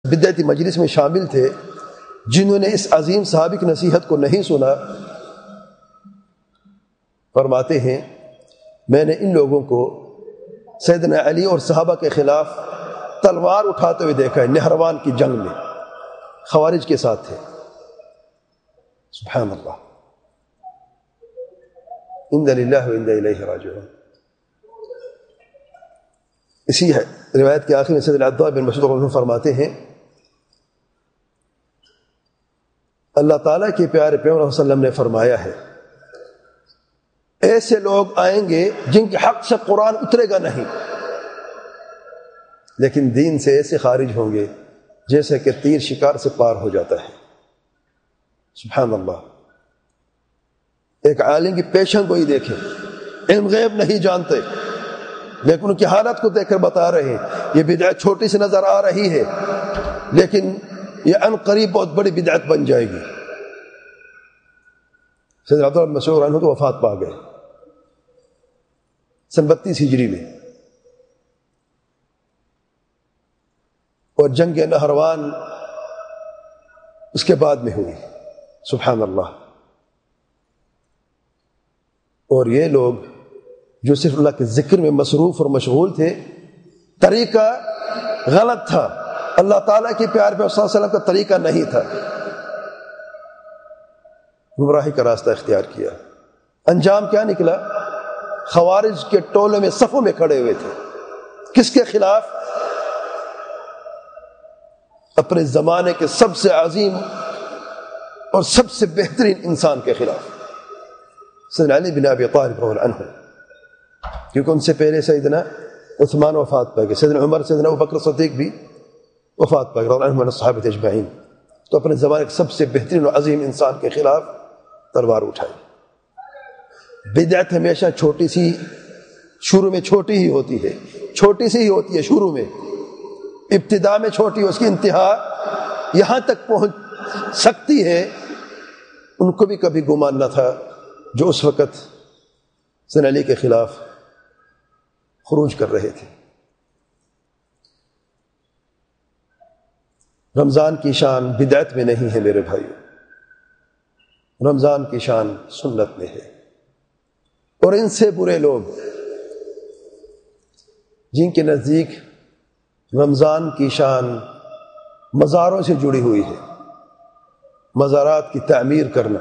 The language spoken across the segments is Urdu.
بدعتی مجلس میں شامل تھے جنہوں نے اس عظیم صحابی کی نصیحت کو نہیں سنا، فرماتے ہیں میں نے ان لوگوں کو سیدنا علی اور صحابہ کے خلاف تلوار اٹھاتے ہوئے دیکھا ہے۔ نہروان کی جنگ میں خوارج کے ساتھ تھے۔ سبحان اللہ، انا للہ و انا الیہ راجعون۔ اسی روایت کے آخر میں سیدنا عبداللہ بن مسعود رضی اللہ عنہ فرماتے ہیں اللہ تعالیٰ کے پیارے پیغمبر صلی اللہ علیہ وسلم نے فرمایا ہے ایسے لوگ آئیں گے جن کے حق سے قرآن اترے گا نہیں، لیکن دین سے ایسے خارج ہوں گے جیسے کہ تیر شکار سے پار ہو جاتا ہے۔ سبحان اللہ، ایک عالم کی پیشن گوئی دیکھیں، علم غیب نہیں جانتے لیکن ان کی حالت کو دیکھ کر بتا رہے ہیں یہ بدعت چھوٹی سی نظر آ رہی ہے لیکن یہ ان قریب بہت بڑی بدعت بن جائے گی۔ سیدنا عبداللہ بن مسعود عنہ تو وفات پا گئے سن 32 ہجری میں، اور جنگ نہروان اس کے بعد میں ہوئی۔ سبحان اللہ، اور یہ لوگ جو صرف اللہ کے ذکر میں مصروف اور مشغول تھے، طریقہ غلط تھا، اللہ تعالیٰ کے پیار پہ صلی اللہ علیہ وسلم کا طریقہ نہیں تھا، گمراہی کا راستہ اختیار کیا۔ انجام کیا نکلا؟ خوارج کے ٹولے میں صفوں میں کھڑے ہوئے تھے۔ کس کے خلاف؟ اپنے زمانے کے سب سے عظیم اور سب سے بہترین انسان کے خلاف، سیدنا علی بن ابی طالب رضی اللہ عنہ، کیونکہ ان سے پہلے سیدنا عثمان وفات پا گئے، سیدنا عمر، سیدنا ابوبکر صدیق بھی وفات پا گئے رضی اللہ عنہم الصحابہ اجمعین۔ تو اپنے زمانے کے سب سے بہترین اور عظیم انسان کے خلاف تلوار اٹھائی۔ بدعت ہمیشہ چھوٹی سی، شروع میں چھوٹی ہی ہوتی ہے، چھوٹی سی ہی ہوتی ہے شروع میں، ابتدا میں چھوٹی، اس کی انتہا یہاں تک پہنچ سکتی ہے۔ ان کو بھی کبھی گمان نہ تھا جو اس وقت سیدنا علی کے خلاف خروج کر رہے تھے۔ رمضان کی شان بدعت میں نہیں ہے میرے بھائیو، رمضان کی شان سنت میں ہے۔ اور ان سے برے لوگ جن کے نزدیک رمضان کی شان مزاروں سے جڑی ہوئی ہے، مزارات کی تعمیر کرنا،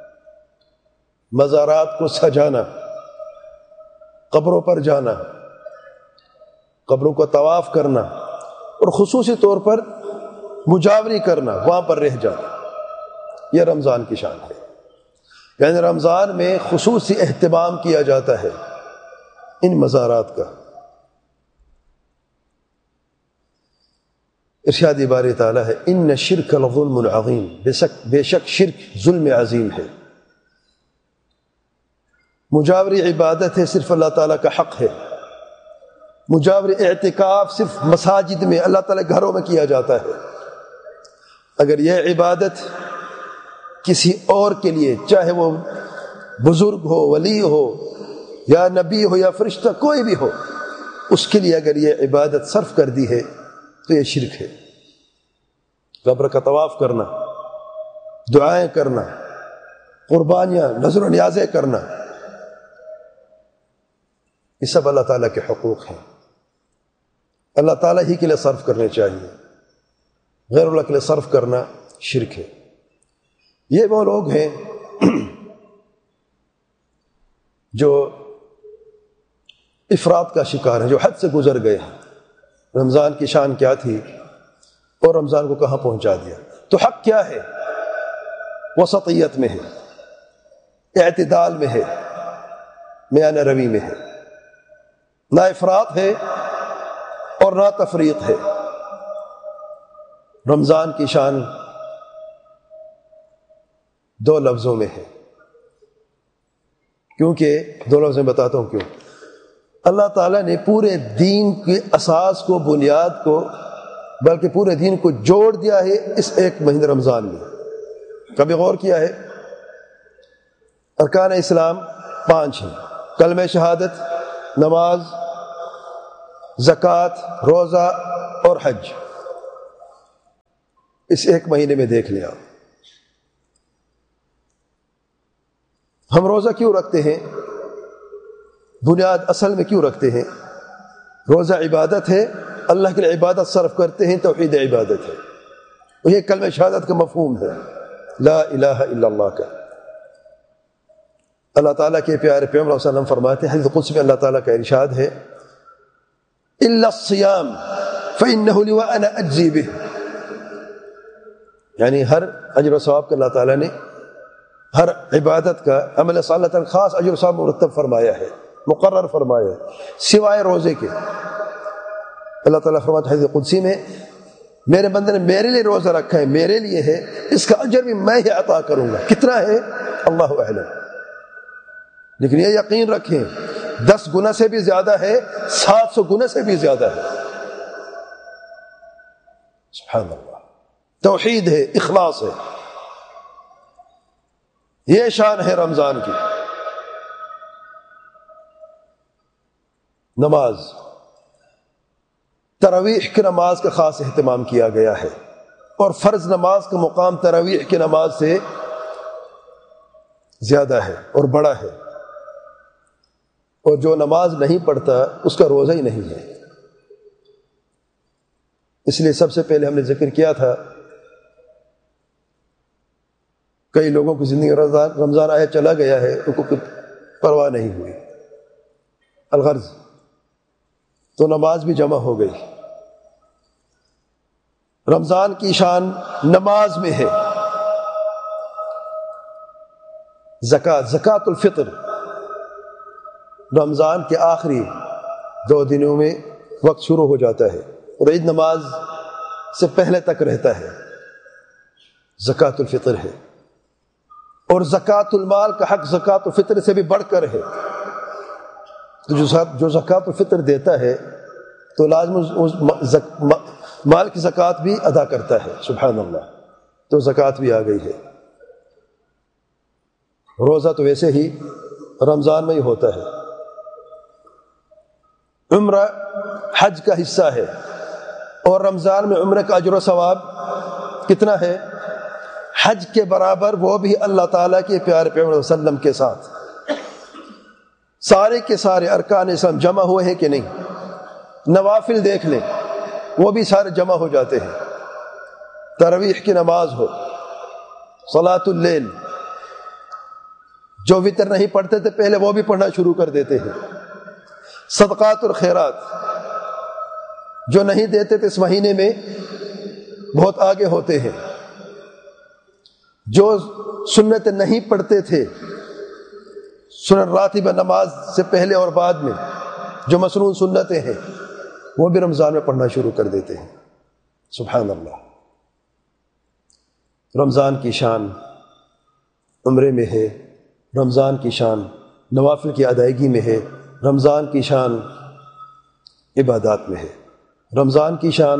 مزارات کو سجانا، قبروں پر جانا، قبروں کو طواف کرنا، اور خصوصی طور پر مجاوری کرنا، وہاں پر رہ جانا، یہ رمضان کی شان ہے۔ یعنی رمضان میں خصوصی اہتمام کیا جاتا ہے ان مزارات کا۔ ارشاد باری تعالیٰ ہے ان الشرک لظلم عظیم، بے شک شرک ظلم عظیم ہے۔ مجاوری عبادت ہے، صرف اللہ تعالیٰ کا حق ہے۔ مجاوری اعتکاف صرف مساجد میں، اللہ تعالیٰ گھروں میں کیا جاتا ہے۔ اگر یہ عبادت کسی اور کے لیے، چاہے وہ بزرگ ہو، ولی ہو، یا نبی ہو، یا فرشتہ، کوئی بھی ہو، اس کے لیے اگر یہ عبادت صرف کر دی ہے تو یہ شرک ہے۔ قبر کا طواف کرنا، دعائیں کرنا، قربانیاں، نذر و نیازیں کرنا، یہ سب اللہ تعالیٰ کے حقوق ہیں، اللہ تعالیٰ ہی کے لیے صرف کرنے چاہیے، غیر اللہ کے لیے صرف کرنا شرک ہے۔ یہ وہ لوگ ہیں جو افراط کا شکار ہیں، جو حد سے گزر گئے ہیں۔ رمضان کی شان کیا تھی اور رمضان کو کہاں پہنچا دیا؟ تو حق کیا ہے؟ وسطیت میں ہے، اعتدال میں ہے، میانہ روی میں ہے، نہ افراط ہے اور نہ تفریط ہے۔ رمضان کی شان دو لفظوں میں ہے، کیونکہ دو لفظ میں بتاتا ہوں کیوں۔ اللہ تعالیٰ نے پورے دین کے اساس کو، بنیاد کو، بلکہ پورے دین کو جوڑ دیا ہے اس ایک مہینے رمضان میں۔ کبھی غور کیا ہے؟ ارکان اسلام 5 ہیں، کلمہ شہادت، نماز، زکوٰۃ، روزہ اور حج۔ اس ایک مہینے میں دیکھ لیں آپ. ہم روزہ کیوں رکھتے ہیں؟ بنیاد اصل میں کیوں رکھتے ہیں؟ روزہ عبادت ہے، اللہ کے لیے عبادت صرف کرتے ہیں، توحید عبادت ہے. یہ کلمہ شہادت کا مفہوم ہے، لا الہ الا اللہ کا. اللہ تعالیٰ کے پیارے پیغمبر صلی اللہ علیہ وسلم فرماتے ہیں، حدیث قدسی میں اللہ تعالیٰ کا ارشاد ہے، الا الصیام فانہ لی وانا اجزی بہ. یعنی ہر اجر و ثواب کا اللہ تعالیٰ نے ہر عبادت کا عمل صالح کا خاص اجر و ثواب مرتب فرمایا ہے، مقرر فرمایا ہے، سوائے روزے کے. اللہ تعالیٰ فرماتا ہے حدیث قدسی میں، میرے بندے نے میرے لیے روزہ رکھا ہے، میرے لیے ہے، اس کا اجر بھی میں ہی عطا کروں گا. کتنا ہے اللہ اعلم، لیکن یہ یقین رکھیں 10 گنا سے بھی زیادہ ہے، 700 گنا سے بھی زیادہ ہے. سبحان اللہ. توحید ہے، اخلاص ہے. یہ شان ہے رمضان کی. نماز، تراویح کی نماز کا خاص اہتمام کیا گیا ہے، اور فرض نماز کا مقام تراویح کی نماز سے زیادہ ہے اور بڑا ہے. اور جو نماز نہیں پڑھتا اس کا روزہ ہی نہیں ہے. اس لیے سب سے پہلے ہم نے ذکر کیا تھا، کئی لوگوں کی زندگی رمضان آیا چلا گیا ہے، ان کو پرواہ نہیں ہوئی، الغرض تو نماز بھی جمع ہو گئی. رمضان کی شان نماز میں ہے. زکوٰۃ الفطر رمضان کے آخری 2 دنوں میں وقت شروع ہو جاتا ہے اور عید نماز سے پہلے تک رہتا ہے. زکوٰۃ الفطر ہے، اور زکوٰۃ المال کا حق زکوٰۃ الفطر سے بھی بڑھ کر ہے. تو جو زکوٰۃ الفطر دیتا ہے تو لازم مال کی زکوٰۃ بھی ادا کرتا ہے. سبحان اللہ. تو زکوٰۃ بھی آ گئی ہے. روزہ تو ویسے ہی رمضان میں ہی ہوتا ہے. عمرہ حج کا حصہ ہے، اور رمضان میں عمرہ کا اجر و ثواب کتنا ہے؟ حج کے برابر. وہ بھی اللہ تعالیٰ کے پیارے پیغمبر صلی اللہ علیہ وسلم کے ساتھ. سارے کے سارے ارکان اسلام جمع ہوئے ہیں کہ نہیں؟ نوافل دیکھ لیں، وہ بھی سارے جمع ہو جاتے ہیں. تراویح کی نماز ہو، صلاۃ اللیل، جو وتر نہیں پڑھتے تھے پہلے وہ بھی پڑھنا شروع کر دیتے ہیں. صدقات اور خیرات جو نہیں دیتے تھے اس مہینے میں بہت آگے ہوتے ہیں. جو سنت نہیں پڑھتے تھے، سنن راتبہ نماز سے پہلے اور بعد میں جو مسنون سنتیں ہیں، وہ بھی رمضان میں پڑھنا شروع کر دیتے ہیں. سبحان اللہ. رمضان کی شان عمرے میں ہے، رمضان کی شان نوافل کی ادائیگی میں ہے، رمضان کی شان عبادات میں ہے، رمضان کی شان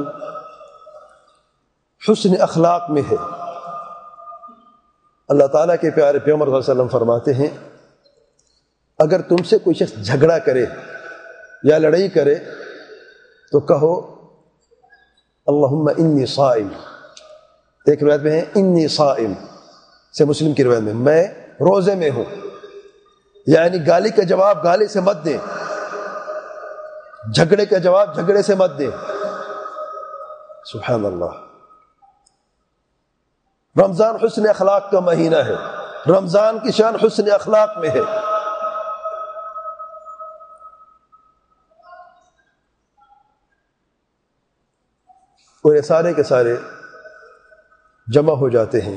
حسن اخلاق میں ہے. اللہ تعالیٰ کے پیارے پیغمبر صلی اللہ علیہ وسلم فرماتے ہیں، اگر تم سے کوئی شخص جھگڑا کرے یا لڑائی کرے تو کہو اللہم انی صائم. ایک روایت میں ہے انی صائم، سے مسلم کی روایت میں روزے میں ہوں. یعنی گالی کا جواب گالی سے مت دیں، جھگڑے کا جواب جھگڑے سے مت دیں. سبحان اللہ. رمضان حسن اخلاق کا مہینہ ہے. رمضان کی شان حسن اخلاق میں ہے. اور یہ سارے کے سارے جمع ہو جاتے ہیں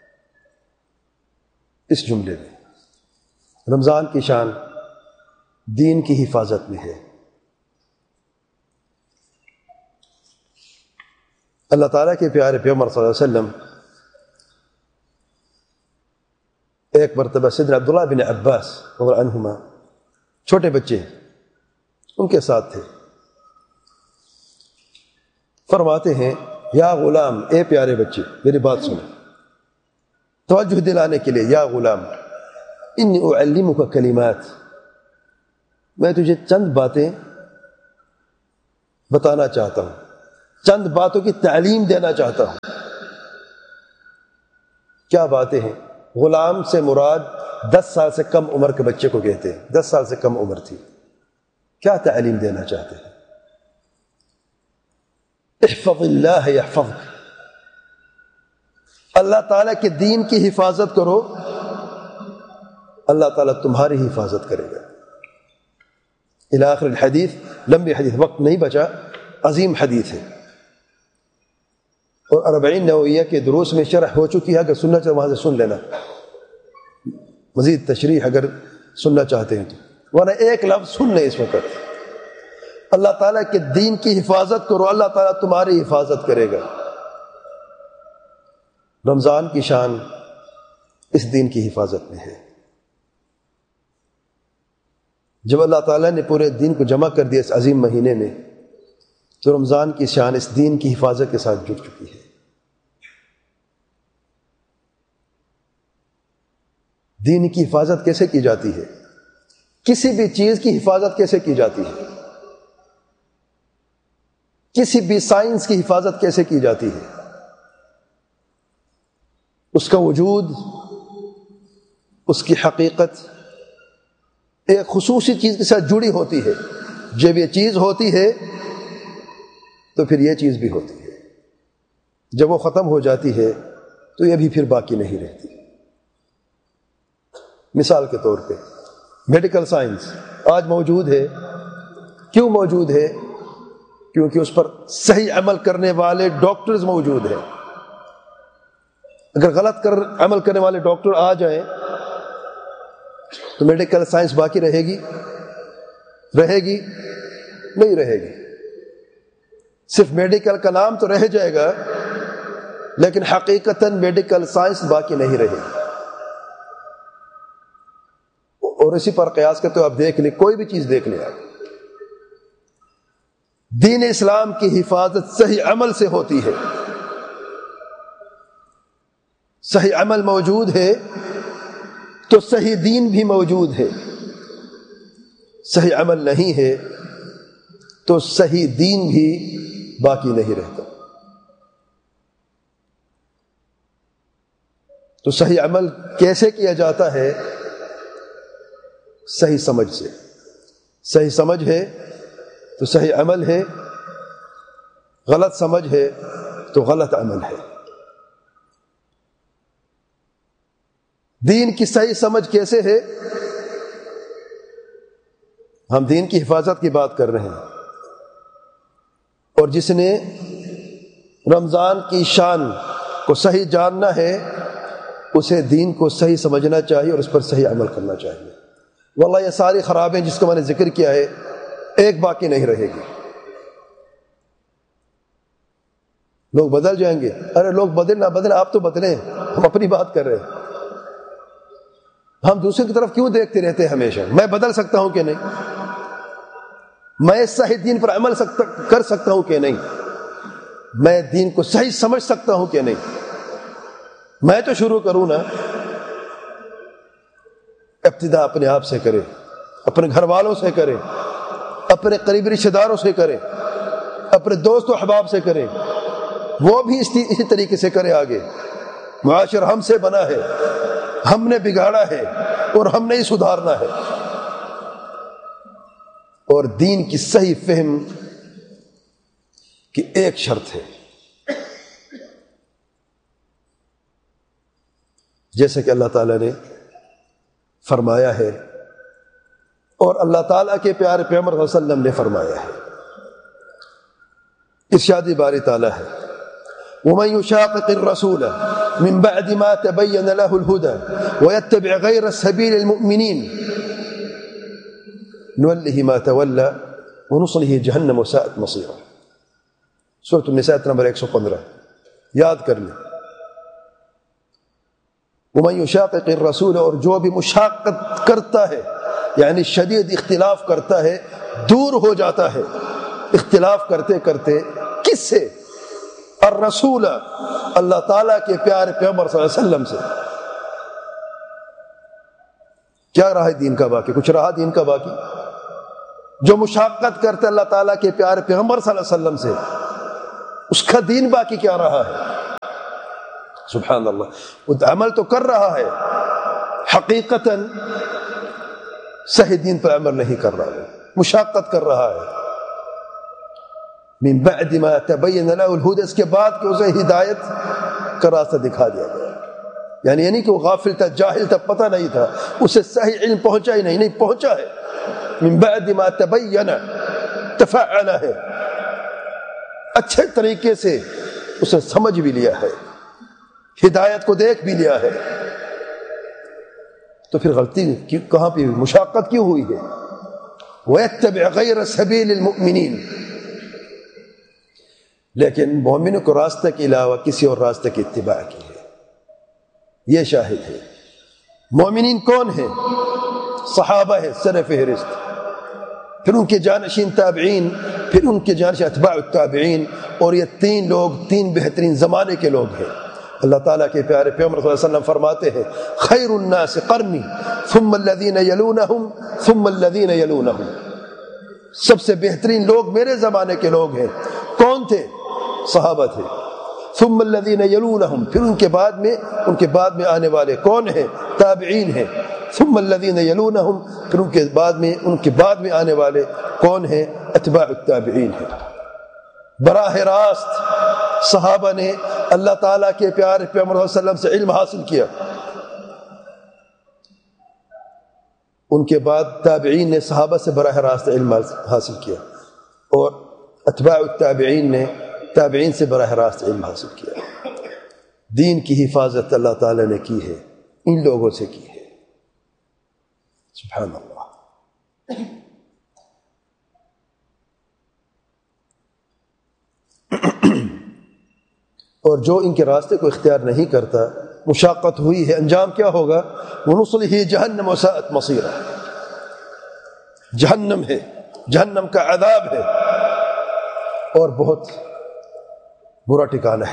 اس جملے میں. رمضان کی شان دین کی حفاظت میں ہے. اللہ تعالیٰ کے پیارے پیغمبر صلی اللہ علیہ وسلم ایک مرتبہ سیدنا عبداللہ بن عباس رضی اللہ عنہما، چھوٹے بچے ان کے ساتھ تھے، فرماتے ہیں یا غلام، اے پیارے بچے میری بات سنو، توجہ دلانے کے لیے، یا غلام انی اعلمک کلمات، میں تجھے چند باتیں بتانا چاہتا ہوں، چند باتوں کی تعلیم دینا چاہتا ہوں. کیا باتیں ہیں. غلام سے مراد 10 سال سے کم عمر کے بچے کو کہتے ہیں. 10 سال سے کم عمر تھی. کیا تعلیم دینا چاہتے ہیں؟ احفظ اللہ یحفظک. اللہ تعالیٰ کے دین کی حفاظت کرو، اللہ تعالیٰ تمہاری حفاظت کرے گا. الی آخر الحدیث. لمبی حدیث، وقت نہیں بچا، عظیم حدیث ہے، اور 40 نوویہ کے دروس میں شرح ہو چکی ہے. اگر سننا چاہتے وہاں سے سن لینا، مزید تشریح اگر سننا چاہتے ہیں تو، ورنہ ایک لفظ سن لیں اس وقت. اللہ تعالیٰ کے دین کی حفاظت کرو، اللہ تعالیٰ تمہاری حفاظت کرے گا. رمضان کی شان اس دین کی حفاظت میں ہے. جب اللہ تعالیٰ نے پورے دین کو جمع کر دیا اس عظیم مہینے میں، تو رمضان کی شان اس دین کی حفاظت کے ساتھ جڑ چکی ہے. دین کی حفاظت کیسے کی جاتی ہے؟ کسی بھی چیز کی حفاظت کیسے کی جاتی ہے؟ کسی بھی سائنس کی حفاظت کیسے کی جاتی ہے؟ اس کا وجود، اس کی حقیقت ایک خصوصی چیز کے ساتھ جڑی ہوتی ہے. جب یہ چیز ہوتی ہے تو پھر یہ چیز بھی ہوتی ہے. جب وہ ختم ہو جاتی ہے تو یہ بھی پھر باقی نہیں رہتی. مثال کے طور پہ میڈیکل سائنس آج موجود ہے. کیوں موجود ہے؟ کیونکہ اس پر صحیح عمل کرنے والے ڈاکٹرز موجود ہیں. اگر غلط عمل کرنے والے ڈاکٹر آ جائیں تو میڈیکل سائنس باقی رہے گی؟ نہیں رہے گی. صرف میڈیکل کا نام تو رہ جائے گا، لیکن حقیقتاً میڈیکل سائنس باقی نہیں رہے گی. اور اسی پر قیاس کرتے ہو آپ دیکھ لیں، کوئی بھی چیز دیکھ لیں آپ، دین اسلام کی حفاظت صحیح عمل سے ہوتی ہے. صحیح عمل موجود ہے تو صحیح دین بھی موجود ہے. صحیح عمل نہیں ہے تو صحیح دین بھی باقی نہیں رہتا. تو صحیح عمل کیسے کیا جاتا ہے؟ صحیح سمجھ سے. صحیح سمجھ ہے تو صحیح عمل ہے، غلط سمجھ ہے تو غلط عمل ہے. دین کی صحیح سمجھ کیسے ہے؟ ہم دین کی حفاظت کی بات کر رہے ہیں، اور جس نے رمضان کی شان کو صحیح جاننا ہے اسے دین کو صحیح سمجھنا چاہیے اور اس پر صحیح عمل کرنا چاہیے. واللہ یہ ساری خرابیں جس کو میں نے ذکر کیا ہے ایک باقی نہیں رہے گی. لوگ بدل جائیں گے. ارے لوگ بدل نہ بدلیں، آپ تو بدلیں، ہم اپنی بات کر رہے ہیں. ہم دوسرے کی طرف کیوں دیکھتے رہتے ہیں ہمیشہ؟ میں بدل سکتا ہوں کہ نہیں؟ میں صحیح دین پر عمل کر سکتا ہوں کہ نہیں؟ میں دین کو صحیح سمجھ سکتا ہوں کہ نہیں؟ میں تو شروع کروں نا. ابتدا اپنے آپ سے کرے، اپنے گھر والوں سے کرے، اپنے قریبی رشتہ داروں سے کرے، اپنے دوست و احباب سے کرے. وہ بھی اسی طریقے سے کرے. آگے معاشرہ ہم سے بنا ہے، ہم نے بگاڑا ہے اور ہم نے ہی سدھارنا ہے. اور دین کی صحیح فہم کی ایک شرط ہے، جیسے کہ اللہ تعالیٰ نے فرمایا ہے اور اللہ تعالیٰ کے پیارے پیغمبر صلی اللہ علیہ وسلم نے فرمایا ہے. ارشاد باری تعالیٰ ہے وَمَن يُشَاقِقِ الرَّسُولَ مِن بَعْدِ مَا تَبَيَّنَ لَهُ الْهُدَى وَيَتَّبِعْ غَيْرَ سَبِيلِ الْمُؤْمِنِينَ نُوَلِّهِ مَا تَوَلَّى وَنُصْلِهِ جَهَنَّمَ وَسَاءَتْ مَصِيرًا. سورۃ النساء نمبر 115 یاد کر لیں. وَمَن يُشَاقِقِ الرَّسُولَ، اور جو بھی مشاقت کرتا ہے یعنی شدید اختلاف کرتا ہے، دور ہو جاتا ہے اختلاف کرتے کرتے. کس سے؟ الرسول، اللہ تعالیٰ کے پیارے پیغمبر صلی اللہ علیہ وسلم سے. کیا رہا دین کا باقی؟ کچھ رہا دین کا باقی؟ جو مشاقت کرتے اللہ تعالیٰ کے پیارے پیغمبر صلی اللہ علیہ وسلم سے، اس کا دین باقی کیا رہا ہے؟ سبحان اللہ، وہ عمل تو کر رہا ہے، حقیقتاً صحیح دین پر عمل نہیں کر رہا ہے، مشاقت کر رہا ہے۔ من بعد ما تبین له الہدی، اس کے بعد کہ اسے ہدایت کا راستہ دکھا دیا گیا، یعنی کہ وہ غافل تھا، جاہل تھا، پتہ نہیں تھا، اسے صحیح علم پہنچا ہی نہیں پہنچا ہے۔ من بعد ما تبین، تفعل ہے، اچھے طریقے سے اسے سمجھ بھی لیا ہے، ہدایت کو دیکھ بھی لیا ہے، تو پھر غلطی کہاں پہ ہوئی، مشاقت کیوں ہوئی ہے؟ وَيَتَّبِعْ غَيْرَ سَبِيلِ الْمُؤْمِنِينَ، لیکن مومنوں کو راستہ کے علاوہ کسی اور راستے کی اتباع کی ہے، یہ شاہد ہے۔ مومنین کون ہیں؟ صحابہ ہیں سر فہرست، پھر ان کے جانشین تابعین، پھر ان کے جانشین اتباع التابعین، اور یہ تین لوگ تین بہترین زمانے کے لوگ ہیں۔ اللہ تعالیٰ کے پیارے پیغمبر صلی اللہ علیہ وسلم فرماتے ہیں خیر الناس قرنی ثم الذین یلونہم ثم الذین یلونہم، سب سے بہترین لوگ میرے زمانے کے لوگ ہیں۔ کون تھے؟ صحابہ تھے۔ ثم الذین یلونہم، پھر ان کے بعد میں آنے والے کون ہیں؟ تابعین ہیں۔ ثم الذین یلونہم، پھر ان کے بعد میں آنے والے کون ہیں؟ اتباع التابعین ہیں۔ براہ راست صحابہ نے اللہ تعالیٰ کے پیارے پیغمبر صلی اللہ علیہ وسلم سے علم حاصل کیا، ان کے بعد تابعین نے صحابہ سے براہ راست علم حاصل کیا، اور اتباع التابعین نے تابعین سے براہ راست علم حاصل کیا۔ دین کی حفاظت اللہ تعالیٰ نے کی ہے، ان لوگوں سے کی ہے، سبحان اللہ۔ اور جو ان کے راستے کو اختیار نہیں کرتا، مشاقت ہوئی ہے، انجام کیا ہوگا؟ وَنُصْلِهِ جَهَنَّمَ وَسَاءَتْ مَصِيرًا، جہنم ہے، جہنم کا عذاب ہے، اور بہت برا ٹھکانہ ہے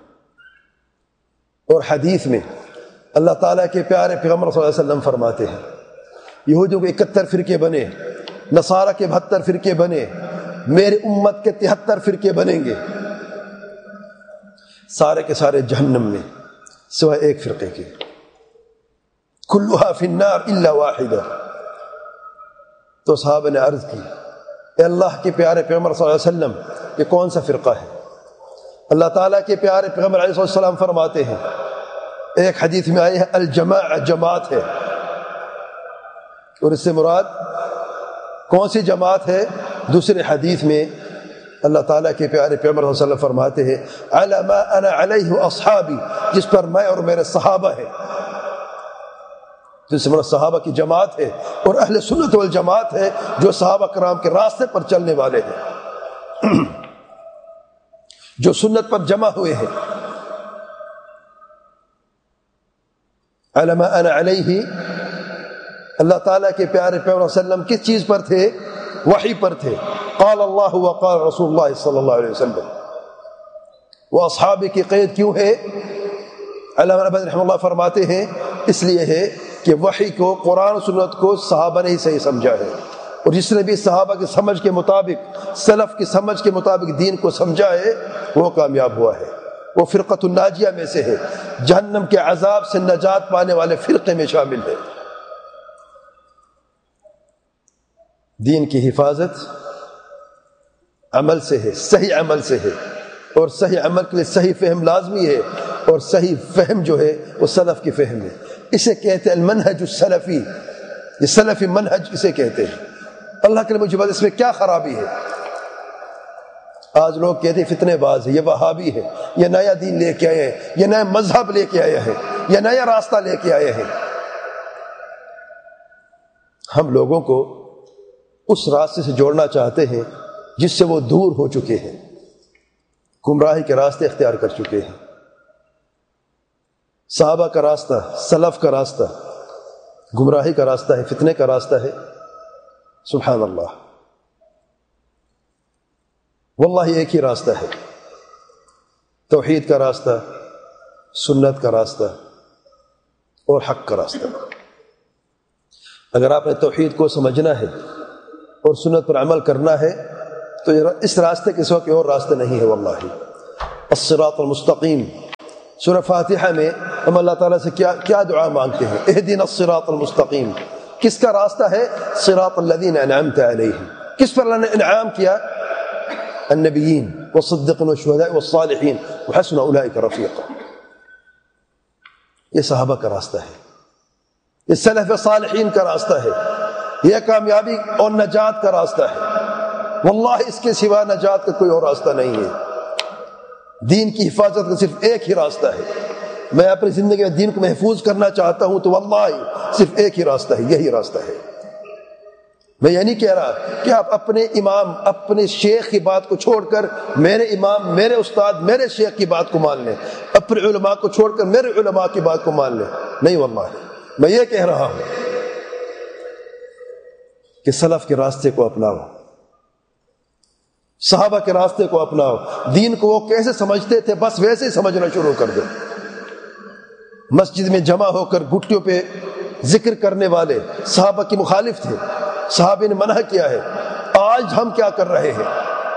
جہنم۔ اور حدیث میں اللہ تعالیٰ کے پیارے پیغمبر صلی اللہ علیہ وسلم فرماتے ہیں یہودیوں کے 71 فرقے بنے، نصارہ کے 72 فرقے بنے، میرے امت کے 73 فرقے بنیں گے، سارے کے سارے جہنم میں سوائے ایک فرقے کے، کلھا فی النار الا واحدہ۔ تو صحابہ نے عرض کی اے اللہ کے پیارے پیغمبر صلی اللہ علیہ وسلم، یہ کون سا فرقہ ہے؟ اللہ تعالیٰ کے پیارے پیغمبر علیہ السلام فرماتے ہیں، ایک حدیث میں آئی ہے الجماع، جماعت ہے، اور اس سے مراد کون سی جماعت ہے؟ دوسرے حدیث میں اللہ تعالیٰ کے پیارے پیغمبر صلی اللہ علیہ وسلم فرماتے ہیں علی ما انا علیہ اصحابی، جس پر میں اور میرے صحابہ ہیں، جس سے مراد صحابہ کی جماعت ہے، اور اہل سنت والجماعت ہے جو صحابہ کرام کے راستے پر چلنے والے ہیں، جو سنت پر جمع ہوئے ہیں۔ علی ما انا علیہ، اللہ تعالیٰ کے پیارے پیغمبر صلی اللہ علیہ وسلم کس چیز پر تھے؟ وحی پر تھے۔ قال اللہ وقال رسول اللہ صلی اللہ علیہ وسلم۔ وہ اصحاب کی قید کیوں ہے؟ علامہ ابن رحمہ اللہ فرماتے ہیں اس لیے ہے کہ وحی کو، قرآن و سنت کو صحابہ نے ہی صحیح سمجھا ہے، اور جس نے بھی صحابہ کی سمجھ کے مطابق، سلف کی سمجھ کے مطابق دین کو سمجھا ہے، وہ کامیاب ہوا ہے، وہ فرقۃ الناجیہ میں سے ہے، جہنم کے عذاب سے نجات پانے والے فرقے میں شامل ہے۔ دین کی حفاظت عمل سے ہے، صحیح عمل سے ہے، اور صحیح عمل کے لیے صحیح فہم لازمی ہے، اور صحیح فہم جو ہے وہ سلف کی فہم ہے، اسے کہتے ہیں المنہج السلفی، یہ سلفی منہج اسے کہتے ہیں۔ اللہ کے مجھے بات، اس میں کیا خرابی ہے؟ آج لوگ کہتے ہیں فتنے باز ہے، یہ وہابی ہے، یہ نیا دین لے کے آئے ہیں، یہ نیا مذہب لے کے آئے ہیں، یہ نیا راستہ لے کے آئے ہیں۔ ہم لوگوں کو اس راستے سے جوڑنا چاہتے ہیں جس سے وہ دور ہو چکے ہیں، گمراہی کے راستے اختیار کر چکے ہیں۔ صحابہ کا راستہ، سلف کا راستہ گمراہی کا راستہ ہے، فتنے کا راستہ ہے، سبحان اللہ۔ واللہ ایک ہی راستہ ہے، توحید کا راستہ، سنت کا راستہ اور حق کا راستہ۔ اگر آپ نے توحید کو سمجھنا ہے اور سنت پر عمل کرنا ہے تو اس راستے کے سوا کوئی اور راستہ نہیں ہے۔ واللہ الصراط المستقیم سورہ فاتحہ میں ہم اللہ تعالیٰ سے کیا دعا مانگتے ہیں؟ اہدنا الصراط المستقیم. کس کا راستہ ہے؟ صراط الذین انعمت علیہم. کس پر اللہ نے انعام کیا؟ النبیین والصدیقین والشہداء والصالحین وحسن اولئک رفیقا. یہ صحابہ کا راستہ ہے، یہ سلف صالحین کا راستہ ہے، یہ کامیابی اور نجات کا راستہ ہے. واللہ اس کے سوا نجات کا کوئی اور راستہ نہیں ہے. دین کی حفاظت کا صرف ایک ہی راستہ ہے. میں اپنی زندگی میں دین کو محفوظ کرنا چاہتا ہوں تو واللہ صرف ایک ہی راستہ ہے، یہی راستہ ہے. میں یہ نہیں کہہ رہا کہ آپ اپنے امام اپنے شیخ کی بات کو چھوڑ کر میرے امام میرے استاد میرے شیخ کی بات کو مان لیں، اپنے علماء کو چھوڑ کر میرے علماء کی بات کو مان لیں. نہیں واللہ، میں یہ کہہ رہا ہوں کہ سلف کے راستے کو اپناؤ، صحابہ کے راستے کو اپناؤ. دین کو وہ کیسے سمجھتے تھے بس ویسے ہی سمجھنا شروع کر دو. مسجد میں جمع ہو کر گھٹیوں پہ ذکر کرنے والے صحابہ کی مخالف تھے، صحابہ نے منع کیا ہے. آج ہم کیا کر رہے ہیں؟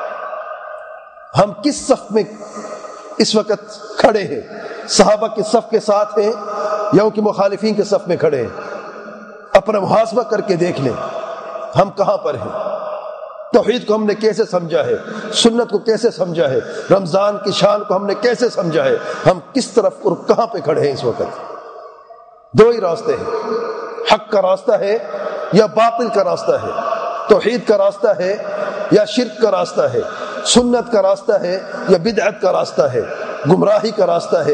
ہم کس صف میں اس وقت کھڑے ہیں؟ صحابہ کے صف کے ساتھ ہیں یا ان کی مخالفین کے صف میں کھڑے ہیں؟ اپنا محاسبہ کر کے دیکھ لیں ہم کہاں پر ہیں. توحید کو ہم نے کیسے سمجھا ہے؟ سنت کو کیسے سمجھا ہے؟ رمضان کی شان کو ہم نے کیسے سمجھا ہے؟ ہم کس طرف اور کہاں پہ کھڑے ہیں اس وقت؟ دو ہی راستے ہیں، حق کا راستہ ہے یا باطل کا راستہ ہے، توحید کا راستہ ہے یا شرک کا راستہ ہے، سنت کا راستہ ہے یا بدعت کا راستہ ہے، گمراہی کا راستہ ہے،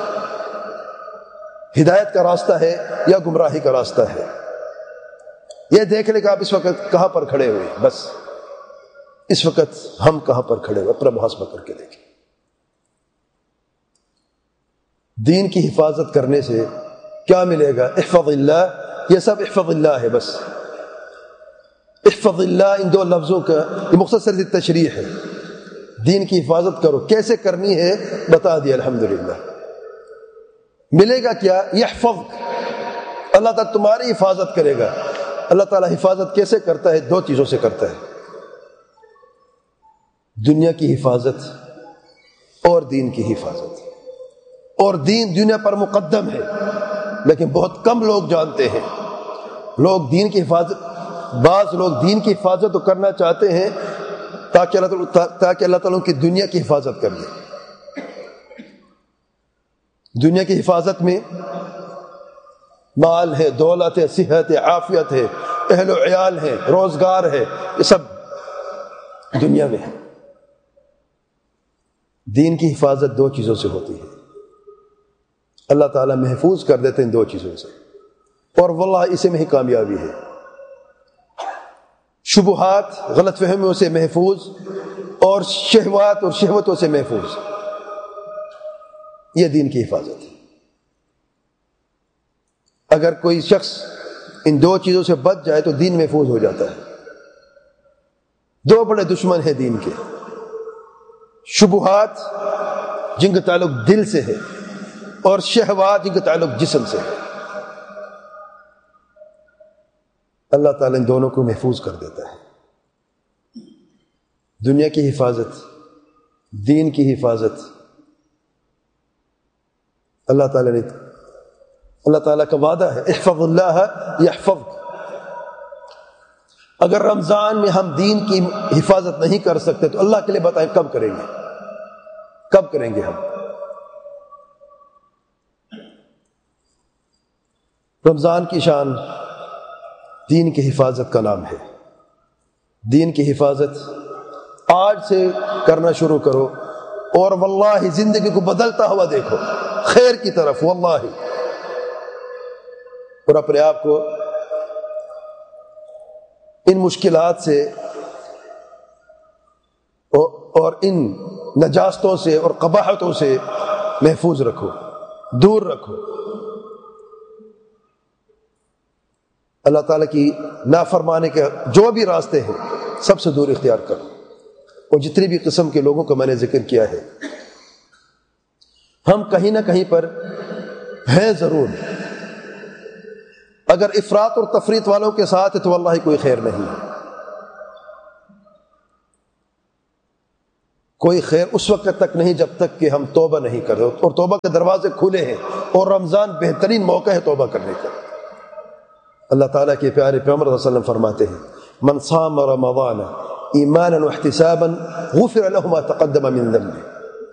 ہدایت کا راستہ ہے یا گمراہی کا راستہ ہے. یہ دیکھ لیں کہ آپ اس وقت کہاں پر کھڑے ہوئے. بس اس وقت ہم کہاں پر کھڑے ہوئے، اپنا محاسبہ کر کے دیکھیں. دین کی حفاظت کرنے سے کیا ملے گا؟ احفظ اللہ، یہ سب احفظ اللہ ہے. بس احفظ اللہ، ان دو لفظوں کا یہ مختصر سی تشریح ہے. دین کی حفاظت کرو، کیسے کرنی ہے بتا دیا. الحمدللہ ملے گا کیا؟ یحفظ، اللہ تعالیٰ تمہاری حفاظت کرے گا. اللہ تعالیٰ حفاظت کیسے کرتا ہے؟ دو چیزوں سے کرتا ہے، دنیا کی حفاظت اور دین کی حفاظت. اور دین دنیا پر مقدم ہے لیکن بہت کم لوگ جانتے ہیں. لوگ دین کی حفاظت، بعض لوگ دین کی حفاظت تو کرنا چاہتے ہیں تاکہ اللہ تعالیٰ کی دنیا کی حفاظت کر لے. دنیا کی حفاظت میں مال ہے، دولت ہے، صحت ہے، عافیت ہے، اہل و عیال ہے، روزگار ہے، یہ سب دنیا میں ہے. دین کی حفاظت دو چیزوں سے ہوتی ہے. اللہ تعالیٰ محفوظ کر دیتے ہیں دو چیزوں سے، اور واللہ اسے میں ہی کامیابی ہے. شبہات، غلط فہمیوں سے محفوظ، اور شہوات اور شہوتوں سے محفوظ. یہ دین کی حفاظت ہے. اگر کوئی شخص ان دو چیزوں سے بچ جائے تو دین محفوظ ہو جاتا ہے. دو بڑے دشمن ہیں دین کے، شبہات جن کا تعلق دل سے ہے اور شہوات جن کا تعلق جسم سے ہے. اللہ تعالیٰ ان دونوں کو محفوظ کر دیتا ہے. دنیا کی حفاظت، دین کی حفاظت اللہ تعالیٰ کا وعدہ ہے، احفظ اللہ یحفظ. اگر رمضان میں ہم دین کی حفاظت نہیں کر سکتے تو اللہ کے لیے بتائیں کب کریں گے؟ کب کریں گے ہم؟ رمضان کی شان دین کی حفاظت کا نام ہے. دین کی حفاظت آج سے کرنا شروع کرو اور واللہ زندگی کو بدلتا ہوا دیکھو خیر کی طرف، واللہ. اور اپنے آپ کو ان مشکلات سے اور ان نجاستوں سے اور قباحتوں سے محفوظ رکھو، دور رکھو. اللہ تعالیٰ کی نافرمانے کے جو بھی راستے ہیں سب سے دور اختیار کرو. اور جتنی بھی قسم کے لوگوں کا میں نے ذکر کیا ہے، ہم کہیں نہ کہیں پر ہیں ضرور. اگر افراط اور تفریط والوں کے ساتھ ہے تو واللہ کوئی خیر نہیں ہے. کوئی خیر اس وقت تک نہیں جب تک کہ ہم توبہ نہیں کریں، اور توبہ کے دروازے کھلے ہیں، اور رمضان بہترین موقع ہے توبہ کرنے کا۔ اللہ تعالیٰ کے پیارے پیغمبر صلی اللہ علیہ وسلم فرماتے ہیں من صام رمضان ایمانا واحتسابا غفر له ما تقدم من ذنبه۔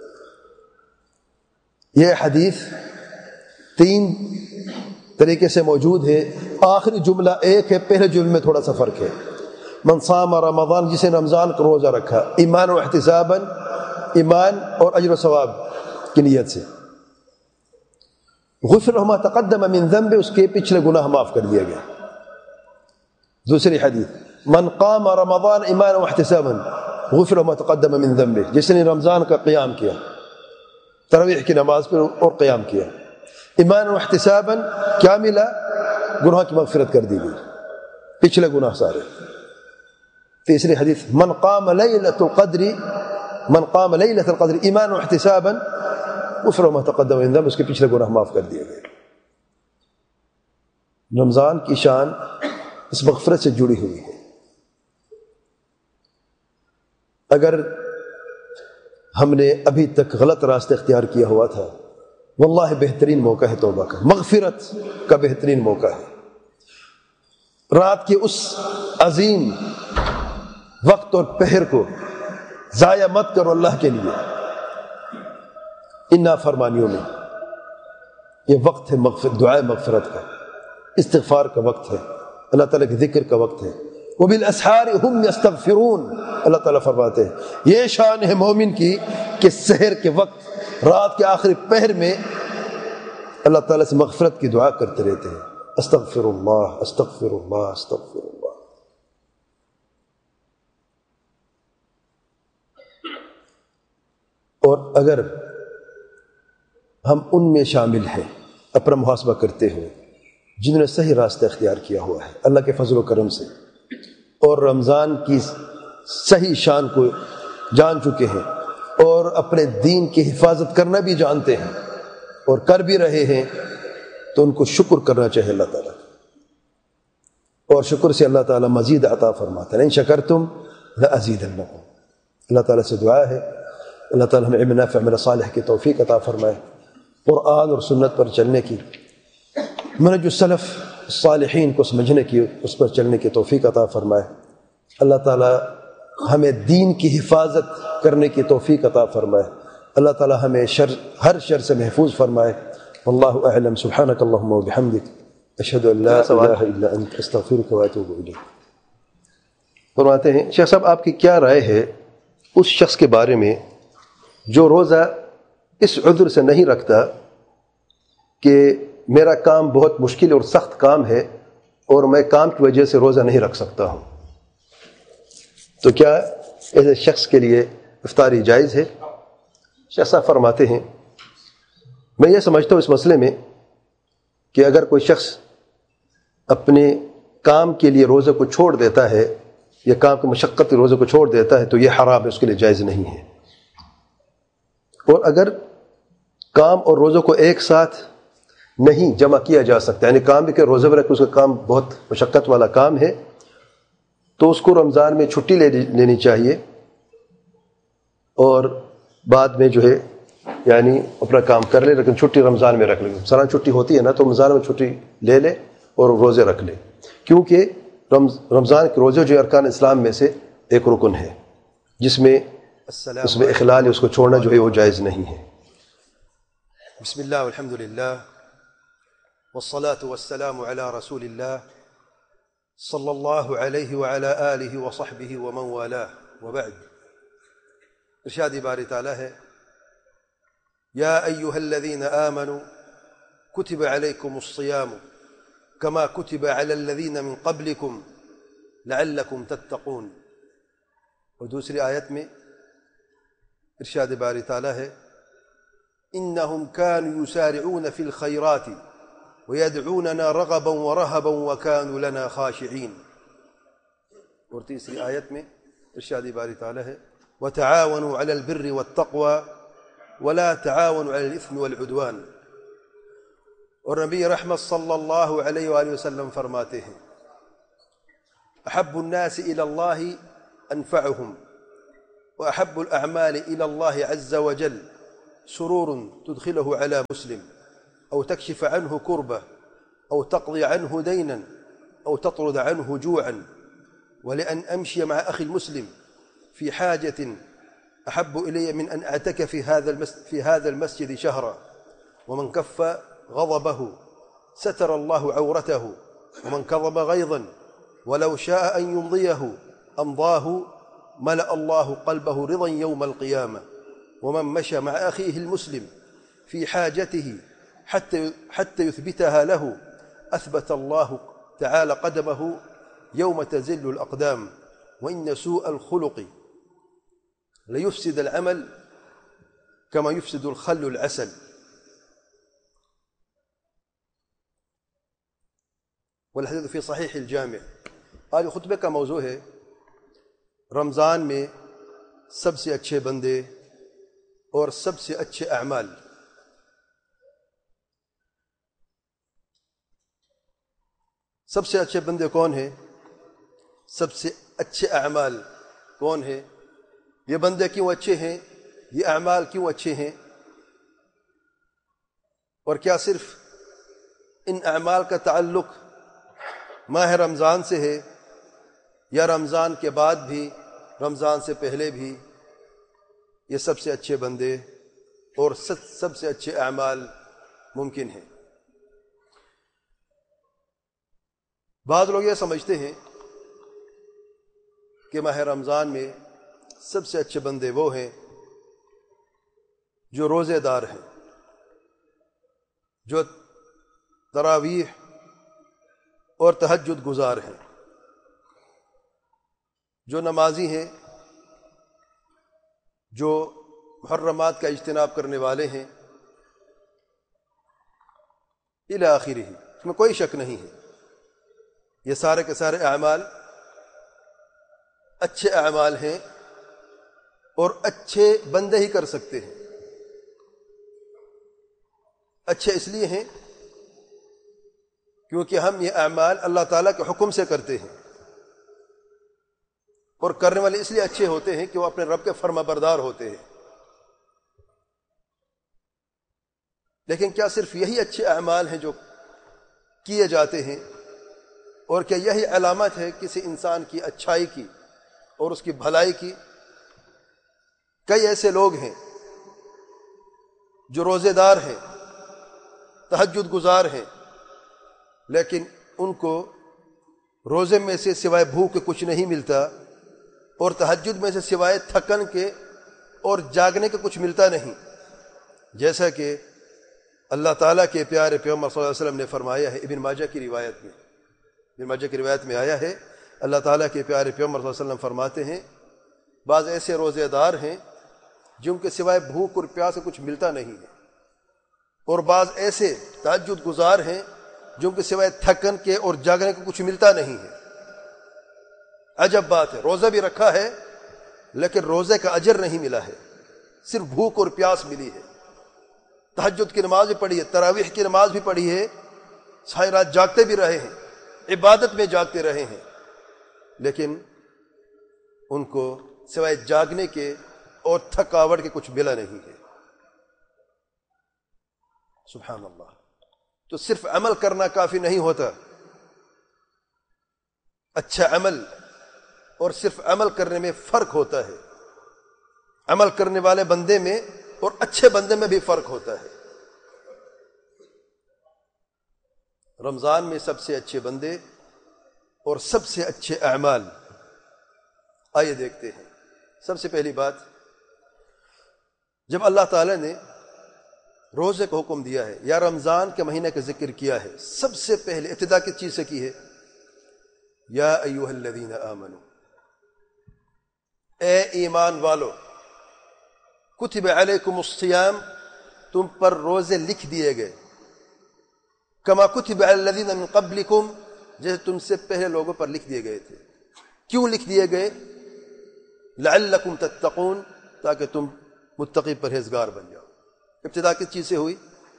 یہ حدیث 3 طریقے سے موجود ہے، آخری جملہ ایک ہے، پہلے جملے میں تھوڑا سا فرق ہے۔ من صام رمضان، جسے رمضان کا روزہ رکھا، ایمان و احتسابا، ایمان اور اجر و ثواب کی نیت سے، غفر له ما تقدم من ذنب، اس کے پچھلے گناہ معاف کر دیا گیا۔ دوسری حدیث من قام رمضان ایمانا واحتسابا غفر له ما تقدم من ذنبه، جس نے رمضان کا قیام کیا، تراویح کی نماز پر اور قیام کیا، ایمان و احتسابا، کیا ملا؟ گناہ کی مغفرت کر دی گئی، پچھلے گناہ سارے۔ تیسری حدیث من قام لیلۃ القدر ایمانا واحتسابا غفر له ما تقدم من ذنبه، اس کے پچھلے گناہ معاف کر دیے گئے۔ رمضان کی شان اس مغفرت سے جڑی ہوئی ہے۔ اگر ہم نے ابھی تک غلط راستہ اختیار کیا ہوا تھا، واللہ بہترین موقع ہے توبہ کا، مغفرت کا بہترین موقع ہے۔ رات کے اس عظیم وقت اور پہر کو ضائع مت کرو اللہ کے لیے ان نافرمانیوں میں۔ یہ وقت ہے دعائے مغفرت کا، استغفار کا وقت ہے، اللہ تعالیٰ کے ذکر کا وقت ہے۔ وبالاسحار هم یستغفرون، اللہ تعالیٰ فرماتے ہیں یہ شان ہے مومن کی کہ سحر کے وقت، رات کے آخری پہر میں اللہ تعالیٰ سے مغفرت کی دعا کرتے رہتے ہیں، استغفر اللہ استغفر اللہ استغفر اللہ۔ اور اگر ہم ان میں شامل ہیں، اپنا محاسبہ کرتے ہوئے، جنہوں نے صحیح راستہ اختیار کیا ہوا ہے اللہ کے فضل و کرم سے، اور رمضان کی صحیح شان کو جان چکے ہیں، اور اپنے دین کی حفاظت کرنا بھی جانتے ہیں اور کر بھی رہے ہیں، تو ان کو شکر کرنا چاہیے اللہ تعالیٰ، اور شکر سے اللہ تعالیٰ مزید عطا فرماتا ہے۔ ان شکرتم لازیدنکم، اللہ تعالیٰ سے دعا ہے اللہ تعالیٰ ہمیں علم نافع عمل صالح کی توفیق عطا فرمائے، قرآن اور سنت پر چلنے کی، منہج السلف الصالحین کو سمجھنے کی، اس پر چلنے کی توفیق عطا فرمائے۔ اللہ تعالیٰ ہمیں دین کی حفاظت کرنے کی توفیق عطا فرمائے، اللہ تعالیٰ ہمیں ہر شر سے محفوظ فرمائے۔ واللہ اعلم، سبحانک اللہم وبحمدک، اشہد ان لا الہ الا انت، استغفرک واتوب الیک۔ فرماتے ہیں شیخ صاحب آپ کی کیا رائے ہے اس شخص کے بارے میں جو روزہ اس عذر سے نہیں رکھتا کہ میرا کام بہت مشکل اور سخت کام ہے اور میں کام کی وجہ سے روزہ نہیں رکھ سکتا ہوں، تو کیا ایسے شخص کے لیے افطاری جائز ہے؟ شیخ صاحب فرماتے ہیں میں یہ سمجھتا ہوں اس مسئلے میں کہ اگر کوئی شخص اپنے کام کے لیے روزے کو چھوڑ دیتا ہے یا کام کی مشقت روزے کو چھوڑ دیتا ہے تو یہ حرام ہے، اس کے لیے جائز نہیں ہے۔ اور اگر کام اور روزوں کو ایک ساتھ نہیں جمع کیا جا سکتا، یعنی کام بھی کہ روزے میں اس کا کام بہت مشقت والا کام ہے، تو اس کو رمضان میں چھٹی لینی چاہیے، اور بعد میں جو ہے یعنی اپنا کام کر لے، لیکن چھٹی رمضان میں رکھ لے۔ سالانہ چھٹی ہوتی ہے نا، تو رمضان میں چھٹی لے لے اور روزے رکھ لے، کیونکہ رمضان کے روزے جو ارکان اسلام میں سے ایک رکن ہے، جس میں اخلال ہے، اس کو چھوڑنا جو ہے وہ جائز نہیں ہے۔ بسم اللہ والحمد للہ والصلاة والسلام على رسول اللہ صلی اللہ علیہ وعلى آلہ وصحبہ ومن والاه، وبعد۔ ارشاد باری تعالی ہے یا ایہا الذین آمنوا کتب علیکم الصیام کما کتب علی الذین من قبلکم لعلکم تتقون۔ اور دوسری آیت میں ارشاد باری تعالی ہے انہم کانوا یسارعون فی الخیرات ویدعوننا رغبا ورہبا وکانوا لنا خاشعین۔ اور تیسری آیت میں ارشاد باری تعالی ہے وتعاونوا علی البر والتقوى ولا تعاونوا علی الاثم والعدوان۔ اور نبی رحمت صلی اللہ علیہ وآلہ وسلم فرماتے ہیں احب الناس الی اللہ انفعهم وأحب الأعمال إلى الله عز وجل سرور تدخله على مسلم أو تكشف عنه كربة أو تقضي عنه دينا أو تطرد عنه جوعا، ولأن أمشي مع أخي المسلم في حاجة أحب إلي من أن أعتكف في هذا المسجد شهرا. ومن كف غضبه ستر الله عورته، ومن كظم غيظا ولو شاء أن يمضيه أمضاه ملأ الله قلبه رضا يوم القيامة. ومن مشى مع أخيه المسلم في حاجته حتى يثبتها له أثبت الله تعالى قدمه يوم تزل الأقدام. وإن سوء الخلق ليفسد العمل كما يفسد الخل العسل. والحديث في صحيح الجامع. آج خطبے کا موضوع ہے رمضان میں سب سے اچھے بندے اور سب سے اچھے اعمال. سب سے اچھے بندے کون ہیں؟ سب سے اچھے اعمال کون ہیں؟ یہ بندے کیوں اچھے ہیں؟ یہ اعمال کیوں اچھے ہیں؟ اور کیا صرف ان اعمال کا تعلق ماہ رمضان سے ہے یا رمضان کے بعد بھی، رمضان سے پہلے بھی یہ سب سے اچھے بندے اور سب سے اچھے اعمال ممکن ہیں؟ بعض لوگ یہ سمجھتے ہیں کہ ماہ رمضان میں سب سے اچھے بندے وہ ہیں جو روزے دار ہیں، جو تراویح اور تہجد گزار ہیں، جو نمازی ہیں، جو محرمات کا اجتناب کرنے والے ہیں، الی آخرہ. اس میں کوئی شک نہیں ہے، یہ سارے کے سارے اعمال اچھے اعمال ہیں اور اچھے بندے ہی کر سکتے ہیں. اچھے اس لیے ہیں کیونکہ ہم یہ اعمال اللہ تعالیٰ کے حکم سے کرتے ہیں، اور کرنے والے اس لیے اچھے ہوتے ہیں کہ وہ اپنے رب کے فرما بردار ہوتے ہیں. لیکن کیا صرف یہی اچھے اعمال ہیں جو کیے جاتے ہیں، اور کیا یہی علامت ہے کسی انسان کی اچھائی کی اور اس کی بھلائی کی؟ کئی ایسے لوگ ہیں جو روزے دار ہیں، تہجد گزار ہیں، لیکن ان کو روزے میں سے سوائے بھوک کے کچھ نہیں ملتا، اور تہجد میں سے سوائے تھکن کے اور جاگنے کے کچھ ملتا نہیں. جیسا کہ اللہ تعالیٰ کے پیارے پیغمبر صلی اللہ علیہ وسلم نے فرمایا ہے، ابن ماجہ کی روایت میں، ابن ماجہ کی روایت میں آیا ہے، اللہ تعالیٰ کے پیارے پیغمبر صلی اللہ علیہ وسلم فرماتے ہیں بعض ایسے روزے دار ہیں جن کے سوائے بھوک اور پیاس سے کچھ ملتا نہیں ہے، اور بعض ایسے تہجد گزار ہیں جن کے سوائے تھکن کے اور جاگنے کے کچھ ملتا نہیں ہے. عجب بات ہے، روزہ بھی رکھا ہے لیکن روزے کا اجر نہیں ملا ہے، صرف بھوک اور پیاس ملی ہے. تہجد کی نماز بھی پڑھی ہے، تراویح کی نماز بھی پڑھی ہے، ساری رات جاگتے بھی رہے ہیں، عبادت میں جاگتے رہے ہیں، لیکن ان کو سوائے جاگنے کے اور تھکاوٹ کے کچھ ملا نہیں ہے. سبحان اللہ. تو صرف عمل کرنا کافی نہیں ہوتا. اچھا عمل اور صرف عمل کرنے میں فرق ہوتا ہے. عمل کرنے والے بندے میں اور اچھے بندے میں بھی فرق ہوتا ہے. رمضان میں سب سے اچھے بندے اور سب سے اچھے اعمال. آئیے دیکھتے ہیں. سب سے پہلی بات، جب اللہ تعالی نے روزے کو حکم دیا ہے یا رمضان کے مہینے کا ذکر کیا ہے، سب سے پہلے ابتدا کس چیز سے کی ہے؟ یا ایھا الذین آمنو، اے ایمان والو، کتب علیکم الصیام، تم پر روزے لکھ دیے گئے، کما کتب علی الذین من قبلکم، جیسے تم سے پہلے لوگوں پر لکھ دیے گئے تھے. کیوں لکھ دیے گئے؟ لعلکم تتقون، تاکہ تم متقی پرہیزگار بن جاؤ. ابتدا کس چیز سے ہوئی؟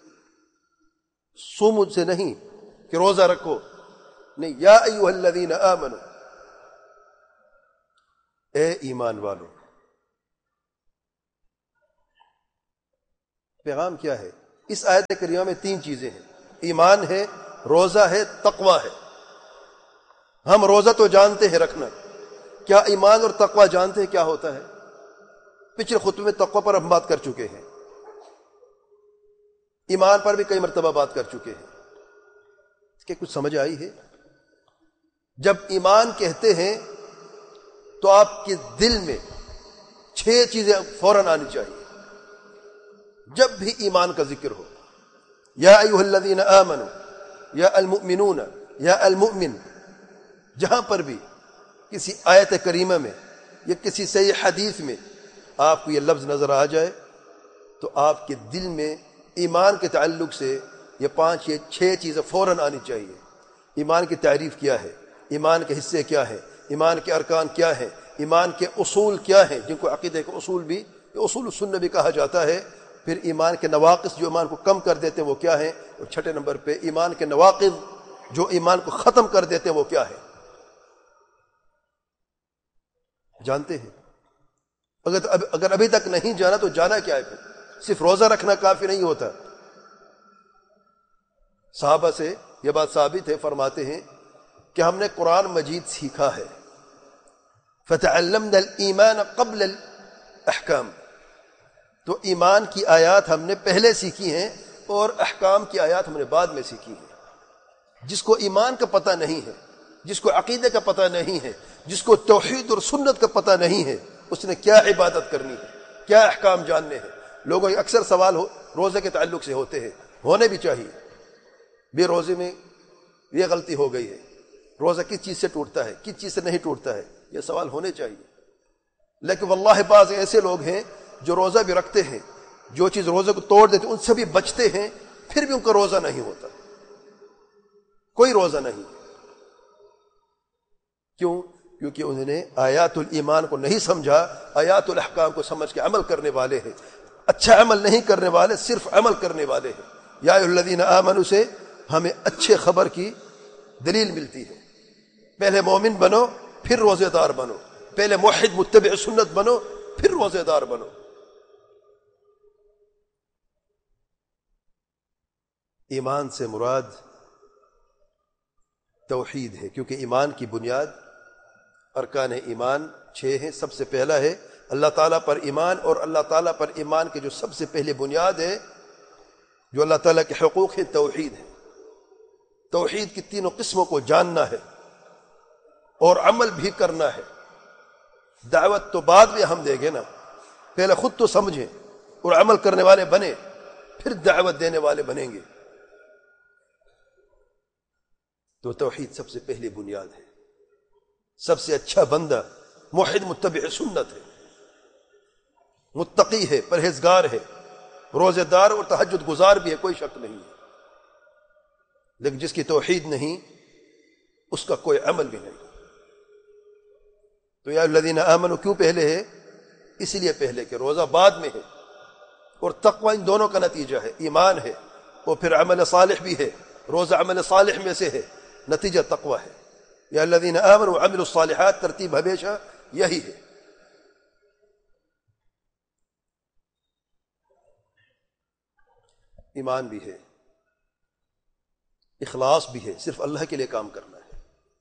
صوم سے نہیں کہ روزہ رکھو، نہیں، یا ایھا الذین آمنو، اے ایمان والو. پیغام کیا ہے؟ اس آیت کریمہ میں 3 چیزیں ہیں، ایمان ہے، روزہ ہے، تقوی ہے۔ ہم روزہ تو جانتے ہیں رکھنا، کیا ایمان اور تقوی جانتے ہیں کیا ہوتا ہے؟ پچھلے خطبے میں تقوی پر ہم بات کر چکے ہیں، ایمان پر بھی کئی مرتبہ بات کر چکے ہیں۔ کہ کچھ سمجھ آئی ہے؟ جب ایمان کہتے ہیں تو آپ کے دل میں 6 چیزیں فوراً آنی چاہیے جب بھی ایمان کا ذکر ہو۔ یا ایھا الذین آمنوا، یا المؤمنون، یا المؤمن، جہاں پر بھی کسی آیت کریمہ میں یا کسی صحیح حدیث میں آپ کو یہ لفظ نظر آ جائے تو آپ کے دل میں ایمان کے تعلق سے یہ 5 یا 6 چیزیں فوراً آنی چاہیے۔ ایمان کی تعریف کیا ہے، ایمان کے حصے کیا ہیں، ایمان کے ارکان کیا ہیں، ایمان کے اصول کیا ہیں، جن کو عقیدہ کے اصول بھی، اصول السنہ بھی کہا جاتا ہے۔ پھر ایمان کے نواقص جو ایمان کو کم کر دیتے ہیں وہ کیا ہیں، اور 6 نمبر پہ ایمان کے نواقض جو ایمان کو ختم کر دیتے ہیں وہ کیا ہے، جانتے ہیں؟ اگر ابھی تک نہیں جانا تو جانا کیا ہے؟ پھر صرف روزہ رکھنا کافی نہیں ہوتا۔ صحابہ سے یہ بات ثابت ہے، فرماتے ہیں کہ ہم نے قرآن مجید سیکھا ہے، فتعلمنا الایمان قبل الاحکام، تو ایمان کی آیات ہم نے پہلے سیکھی ہیں اور احکام کی آیات ہم نے بعد میں سیکھی ہیں۔ جس کو ایمان کا پتہ نہیں ہے، جس کو عقیدے کا پتہ نہیں ہے، جس کو توحید اور سنت کا پتہ نہیں ہے، اس نے کیا عبادت کرنی ہے، کیا احکام جاننے ہیں؟ لوگوں کے اکثر سوال روزے کے تعلق سے ہوتے ہیں، ہونے بھی چاہیے۔ بے روزے میں یہ غلطی ہو گئی ہے، روزہ کس چیز سے ٹوٹتا ہے، کس چیز سے نہیں ٹوٹتا ہے، یہ سوال ہونے چاہیے۔ لیکن واللہ بعض ایسے لوگ ہیں جو روزہ بھی رکھتے ہیں، جو چیز روزے کو توڑ دیتے ان سے بھی بچتے ہیں، پھر بھی ان کا روزہ نہیں ہوتا، کوئی روزہ نہیں۔ کیوں؟ کیونکہ انہوں نے آیات الایمان کو نہیں سمجھا، آیات الاحکام کو سمجھ کے عمل کرنے والے ہیں۔ اچھا عمل نہیں کرنے والے، صرف عمل کرنے والے ہیں۔ یا ایھا الذین آمنوا سے ہمیں اچھے خبر کی دلیل ملتی ہے۔ پہلے مومن بنو پھر روزے دار بنو، پہلے موحد متبع سنت بنو پھر روزے دار بنو۔ ایمان سے مراد توحید ہے، کیونکہ ایمان کی بنیاد، ارکان ایمان 6 ہیں۔ سب سے پہلا ہے اللہ تعالیٰ پر ایمان، اور اللہ تعالیٰ پر ایمان کے جو سب سے پہلے بنیاد ہے، جو اللہ تعالیٰ کے حقوق ہے، توحید ہے۔ توحید کی 3 قسموں کو جاننا ہے اور عمل بھی کرنا ہے۔ دعوت تو بعد میں ہم دیں گے نا، پہلے خود تو سمجھیں اور عمل کرنے والے بنیں، پھر دعوت دینے والے بنیں گے۔ تو توحید سب سے پہلی بنیاد ہے۔ سب سے اچھا بندہ موحد متبع سنت ہے، متقی ہے، پرہیزگار ہے، روزے دار اور تہجد گزار بھی ہے، کوئی شک نہیں ہے۔ لیکن جس کی توحید نہیں، اس کا کوئی عمل بھی نہیں۔ تو یا الذین آمنوا کیوں پہلے ہے؟ اس لیے پہلے کہ روزہ بعد میں ہے، اور تقوی ان دونوں کا نتیجہ ہے۔ ایمان ہے اور پھر عمل صالح بھی ہے، روزہ عمل صالح میں سے ہے، نتیجہ تقوی ہے۔ یا الذین آمنوا وعملوا الصالحات، ترتیب ہمیشہ یہی ہے۔ ایمان بھی ہے، اخلاص بھی ہے، صرف اللہ کے لیے کام کرنا ہے،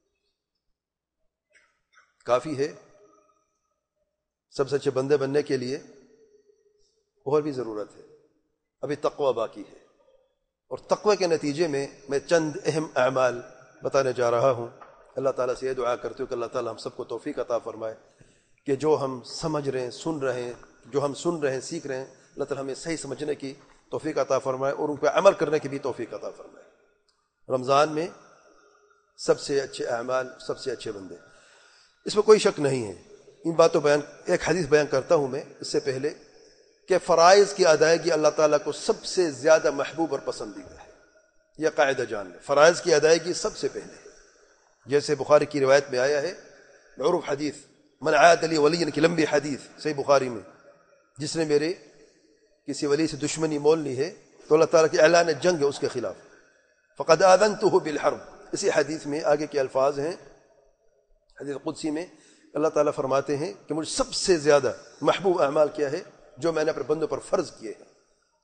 کافی ہے۔ سب سے اچھے بندے بننے کے لیے اور بھی ضرورت ہے، ابھی تقوی باقی ہے۔ اور تقوی کے نتیجے میں میں چند اہم اعمال بتانے جا رہا ہوں۔ اللہ تعالیٰ سے یہ دعا کرتے ہوں کہ اللہ تعالیٰ ہم سب کو توفیق عطا فرمائے کہ جو ہم سمجھ رہے ہیں، سن رہے ہیں، جو ہم سن رہے ہیں، سیکھ رہے ہیں، اللہ تعالیٰ ہمیں صحیح سمجھنے کی توفیق عطا فرمائے اور ان پہ عمل کرنے کی بھی توفیق عطا فرمائے۔ رمضان میں سب سے اچھے اعمال، سب سے اچھے بندے، اس میں کوئی شک نہیں ہے۔ ان باتوں ایک حدیث بیان کرتا ہوں میں اس سے پہلے، کہ فرائض کی ادائیگی اللہ تعالیٰ کو سب سے زیادہ محبوب اور پسندیدہ ہے۔ یہ قاعدہ جان لیں، فرائض کی ادائیگی سب سے پہلے ہے۔ جیسے بخاری کی روایت میں آیا ہے، معروف حدیث، من عاد لی ولی کی لمبی حدیث، صحیح بخاری میں، جس نے میرے کسی ولی سے دشمنی مول لی ہے تو اللہ تعالیٰ کی اعلان جنگ ہے اس کے خلاف، فقد آذنتہ بالحرب۔ اسی حدیث میں آگے کے الفاظ ہیں، حدیث قدسی میں اللہ تعالیٰ فرماتے ہیں کہ مجھے سب سے زیادہ محبوب اعمال کیا ہے جو میں نے اپنے بندوں پر فرض کیے ہیں،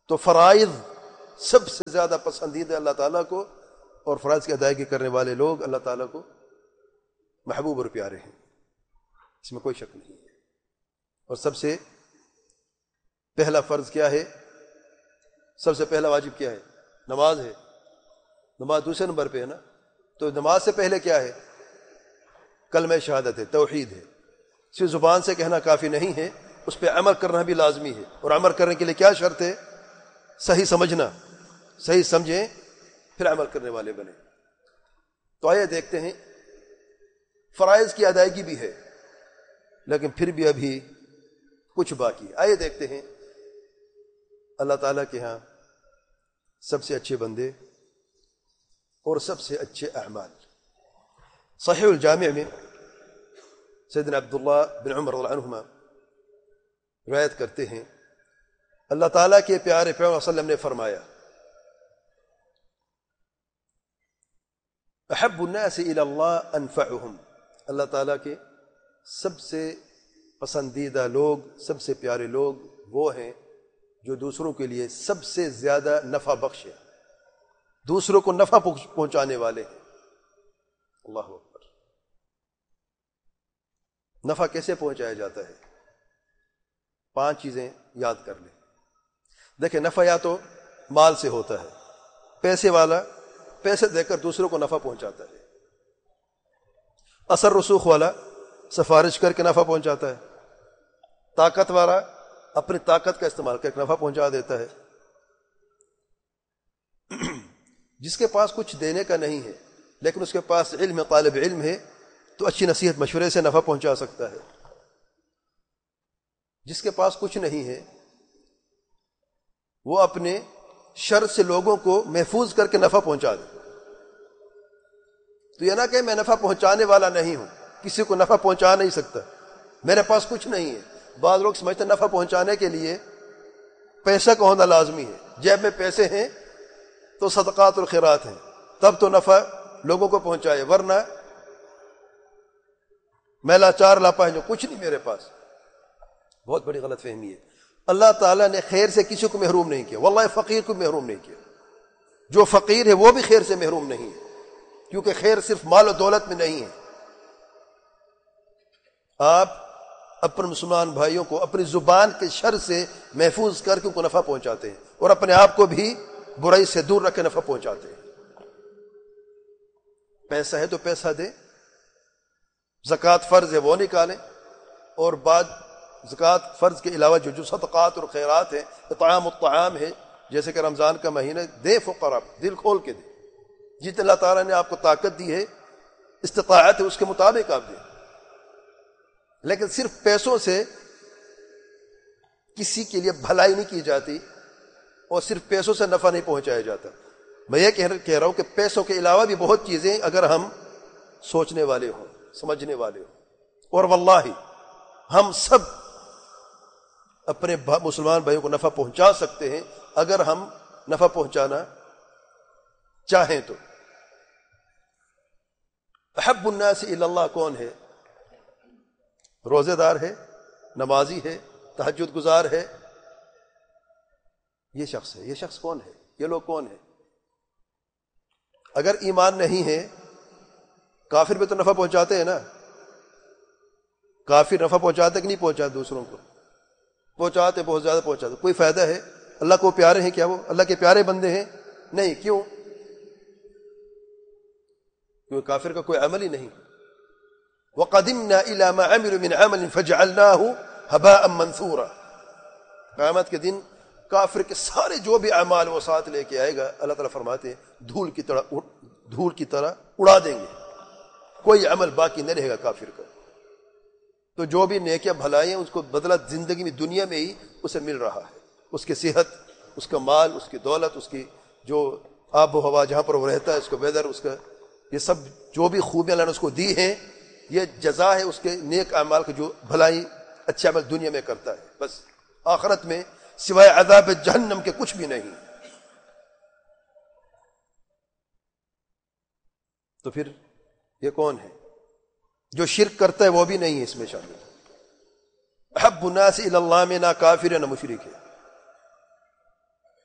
تو فرائض سب سے زیادہ پسندیدہ اللہ تعالیٰ کو، اور فرائض کی ادائیگی کرنے والے لوگ اللہ تعالیٰ کو محبوب اور پیارے ہیں، اس میں کوئی شک نہیں ہے۔ اور سب سے پہلا فرض کیا ہے؟ سب سے پہلا واجب کیا ہے؟ نماز ہے۔ نماز دوسرے نمبر پہ ہے نا، تو نماز سے پہلے کیا ہے؟ کلمہ شہادت ہے، توحید ہے۔ صرف زبان سے کہنا کافی نہیں ہے، اس پہ عمل کرنا بھی لازمی ہے۔ اور عمل کرنے کے لیے کیا شرط ہے؟ صحیح سمجھنا، صحیح سمجھیں پھر عمل کرنے والے بنے۔ تو آئیے دیکھتے ہیں، فرائض کی ادائیگی بھی ہے لیکن پھر بھی ابھی کچھ باقی ہے۔ آئیے دیکھتے ہیں اللہ تعالیٰ کے ہاں سب سے اچھے بندے اور سب سے اچھے اعمال۔ صحیح الجامع میں سیدنا عبداللہ بن عمر رضی اللہ عنہما روایت کرتے ہیں، اللہ تعالیٰ کے پیارے پیغمبر صلی اللہ علیہ وسلم نے فرمایا، احب الناس الی اللہ انفعهم، اللہ تعالیٰ کے سب سے پسندیدہ لوگ، سب سے پیارے لوگ وہ ہیں جو دوسروں کے لیے سب سے زیادہ نفع بخش ہے، دوسروں کو نفع پہنچانے والے ہیں۔ اللہ اکبر۔ نفع کیسے پہنچایا جاتا ہے؟ 5 چیزیں یاد کر لیں۔ دیکھیں، نفع یا تو مال سے ہوتا ہے، پیسے والا پیسے دے کر دوسروں کو نفع پہنچاتا ہے، اثر رسوخ والا سفارش کر کے نفع پہنچاتا ہے، طاقت والا اپنی طاقت کا استعمال کر کے نفع پہنچا دیتا ہے، جس کے پاس کچھ دینے کا نہیں ہے لیکن اس کے پاس علم ہے، طالب علم ہے، تو اچھی نصیحت مشورے سے نفع پہنچا سکتا ہے، جس کے پاس کچھ نہیں ہے وہ اپنے شر سے لوگوں کو محفوظ کر کے نفع پہنچا دے۔ تو یہ نہ کہ میں نفع پہنچانے والا نہیں ہوں، کسی کو نفع پہنچا نہیں سکتا، میرے پاس کچھ نہیں ہے۔ بعض لوگ سمجھتے ہیں نفع پہنچانے کے لیے پیسہ کا ہونا لازمی ہے، جیب میں پیسے ہیں تو صدقات اور خیرات ہیں تب تو نفع لوگوں کو پہنچائے، ورنہ میں لاچار لاپا ہے جو کچھ نہیں میرے پاس۔ بہت بڑی غلط فہمی ہے۔ اللہ تعالیٰ نے خیر سے کسی کو محروم نہیں کیا، واللہ فقیر کو محروم نہیں کیا، جو فقیر ہے وہ بھی خیر سے محروم نہیں ہے، کیونکہ خیر صرف مال و دولت میں نہیں ہے۔ آپ اپنے مسلمان بھائیوں کو اپنی زبان کے شر سے محفوظ کر کے ان کو نفع پہنچاتے ہیں، اور اپنے آپ کو بھی برائی سے دور رکھ کے نفع پہنچاتے ہیں۔ پیسہ ہے تو پیسہ دیں، زکوٰۃ فرض ہے وہ نکالیں، اور بعد زکوٰۃ فرض کے علاوہ جو صدقات اور خیرات ہیں، اطعام الطعام ہے، جیسے کہ رمضان کا مہینہ، دے فقراء، دل کھول کے دیں، جتنے اللہ تعالیٰ نے آپ کو طاقت دی ہے، استطاعت ہے، اس کے مطابق آپ دیں۔ لیکن صرف پیسوں سے کسی کے لیے بھلائی نہیں کی جاتی، اور صرف پیسوں سے نفع نہیں پہنچایا جاتا۔ میں یہ کہہ رہا ہوں کہ پیسوں کے علاوہ بھی بہت چیزیں اگر ہم سوچنے والے ہوں، سمجھنے والے ہوں، اور واللہ ہم سب اپنے مسلمان بھائیوں کو نفع پہنچا سکتے ہیں اگر ہم نفع پہنچانا چاہیں تو۔ احب الناس الی اللہ کون ہے؟ روزے دار ہے، نمازی ہے، تہجد گزار ہے، یہ شخص ہے۔ یہ شخص کون ہے؟ یہ لوگ کون ہیں؟ اگر ایمان نہیں ہے، کافر بھی تو نفع پہنچاتے ہیں نا، کافر نفع پہنچاتے کہ نہیں پہنچاتے؟ دوسروں کو پہنچاتے، بہت زیادہ پہنچاتے۔ کوئی فائدہ ہے؟ اللہ کو پیارے ہیں کیا وہ؟ اللہ کے پیارے بندے ہیں؟ نہیں۔ کیوں؟ کیونکہ کافر کا کوئی عمل ہی نہیں۔ وَقَدِمْنَا إِلَى مَا عَمِلُوا مِنْ عَمَلٍ فَجَعَلْنَاهُ هَبَاءً مَنْثُورًا۔ قیامت کے دن کافر کے سارے جو بھی اعمال وہ ساتھ لے کے آئے گا، اللہ تعالیٰ فرماتے ہیں دھول کی طرح اڑا دیں گے، کوئی عمل باقی نہ رہے گا کافر کا۔ تو جو بھی نیکیاں بھلائیں اس کو بدلہ زندگی میں دنیا میں ہی اسے مل رہا ہے، اس کی صحت، اس کا مال، اس کی دولت، اس کی جو آب و ہوا جہاں پر وہ رہتا ہے، اس کا ویدر، اس کا یہ سب جو بھی خوبیاں اللہ نے اس کو دی ہیں، یہ جزا ہے اس کے نیک اعمال کی، جو بھلائی اچھے عمل دنیا میں کرتا ہے، بس آخرت میں سوائے عذاب جہنم کے کچھ بھی نہیں۔ تو پھر یہ کون ہے؟ جو شرک کرتا ہے وہ بھی نہیں ہے اس میں شامل۔ احب الناس الی اللہ میں نہ کافر ہے نہ مشرک ہے۔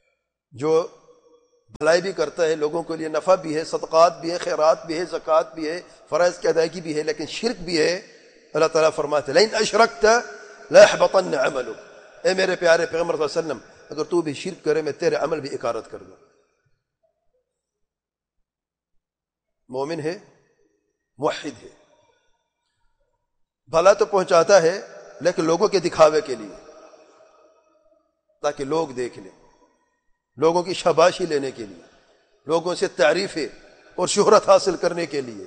جو بھلائی بھی کرتا ہے، لوگوں کے لیے نفع بھی ہے، صدقات بھی ہے، خیرات بھی ہے، زکوٰۃ بھی ہے، فرائض کی ادائیگی بھی ہے، لیکن شرک بھی ہے، اللہ تعالیٰ فرماتے ہیں لئن اشرکت لَيَحْبَطَنَّ عَمَلُكَ، اے میرے پیارے پیغمبر صلی اللہ علیہ وسلم اگر تو بھی شرک کرے میں تیرے عمل بھی اکارت کر دوں۔ مومن ہے، موحد ہے، بھلا تو پہنچاتا ہے لیکن لوگوں کے دکھاوے کے لیے، تاکہ لوگ دیکھ لیں، لوگوں کی شاباشی لینے کے لیے، لوگوں سے تعریفیں اور شہرت حاصل کرنے کے لیے۔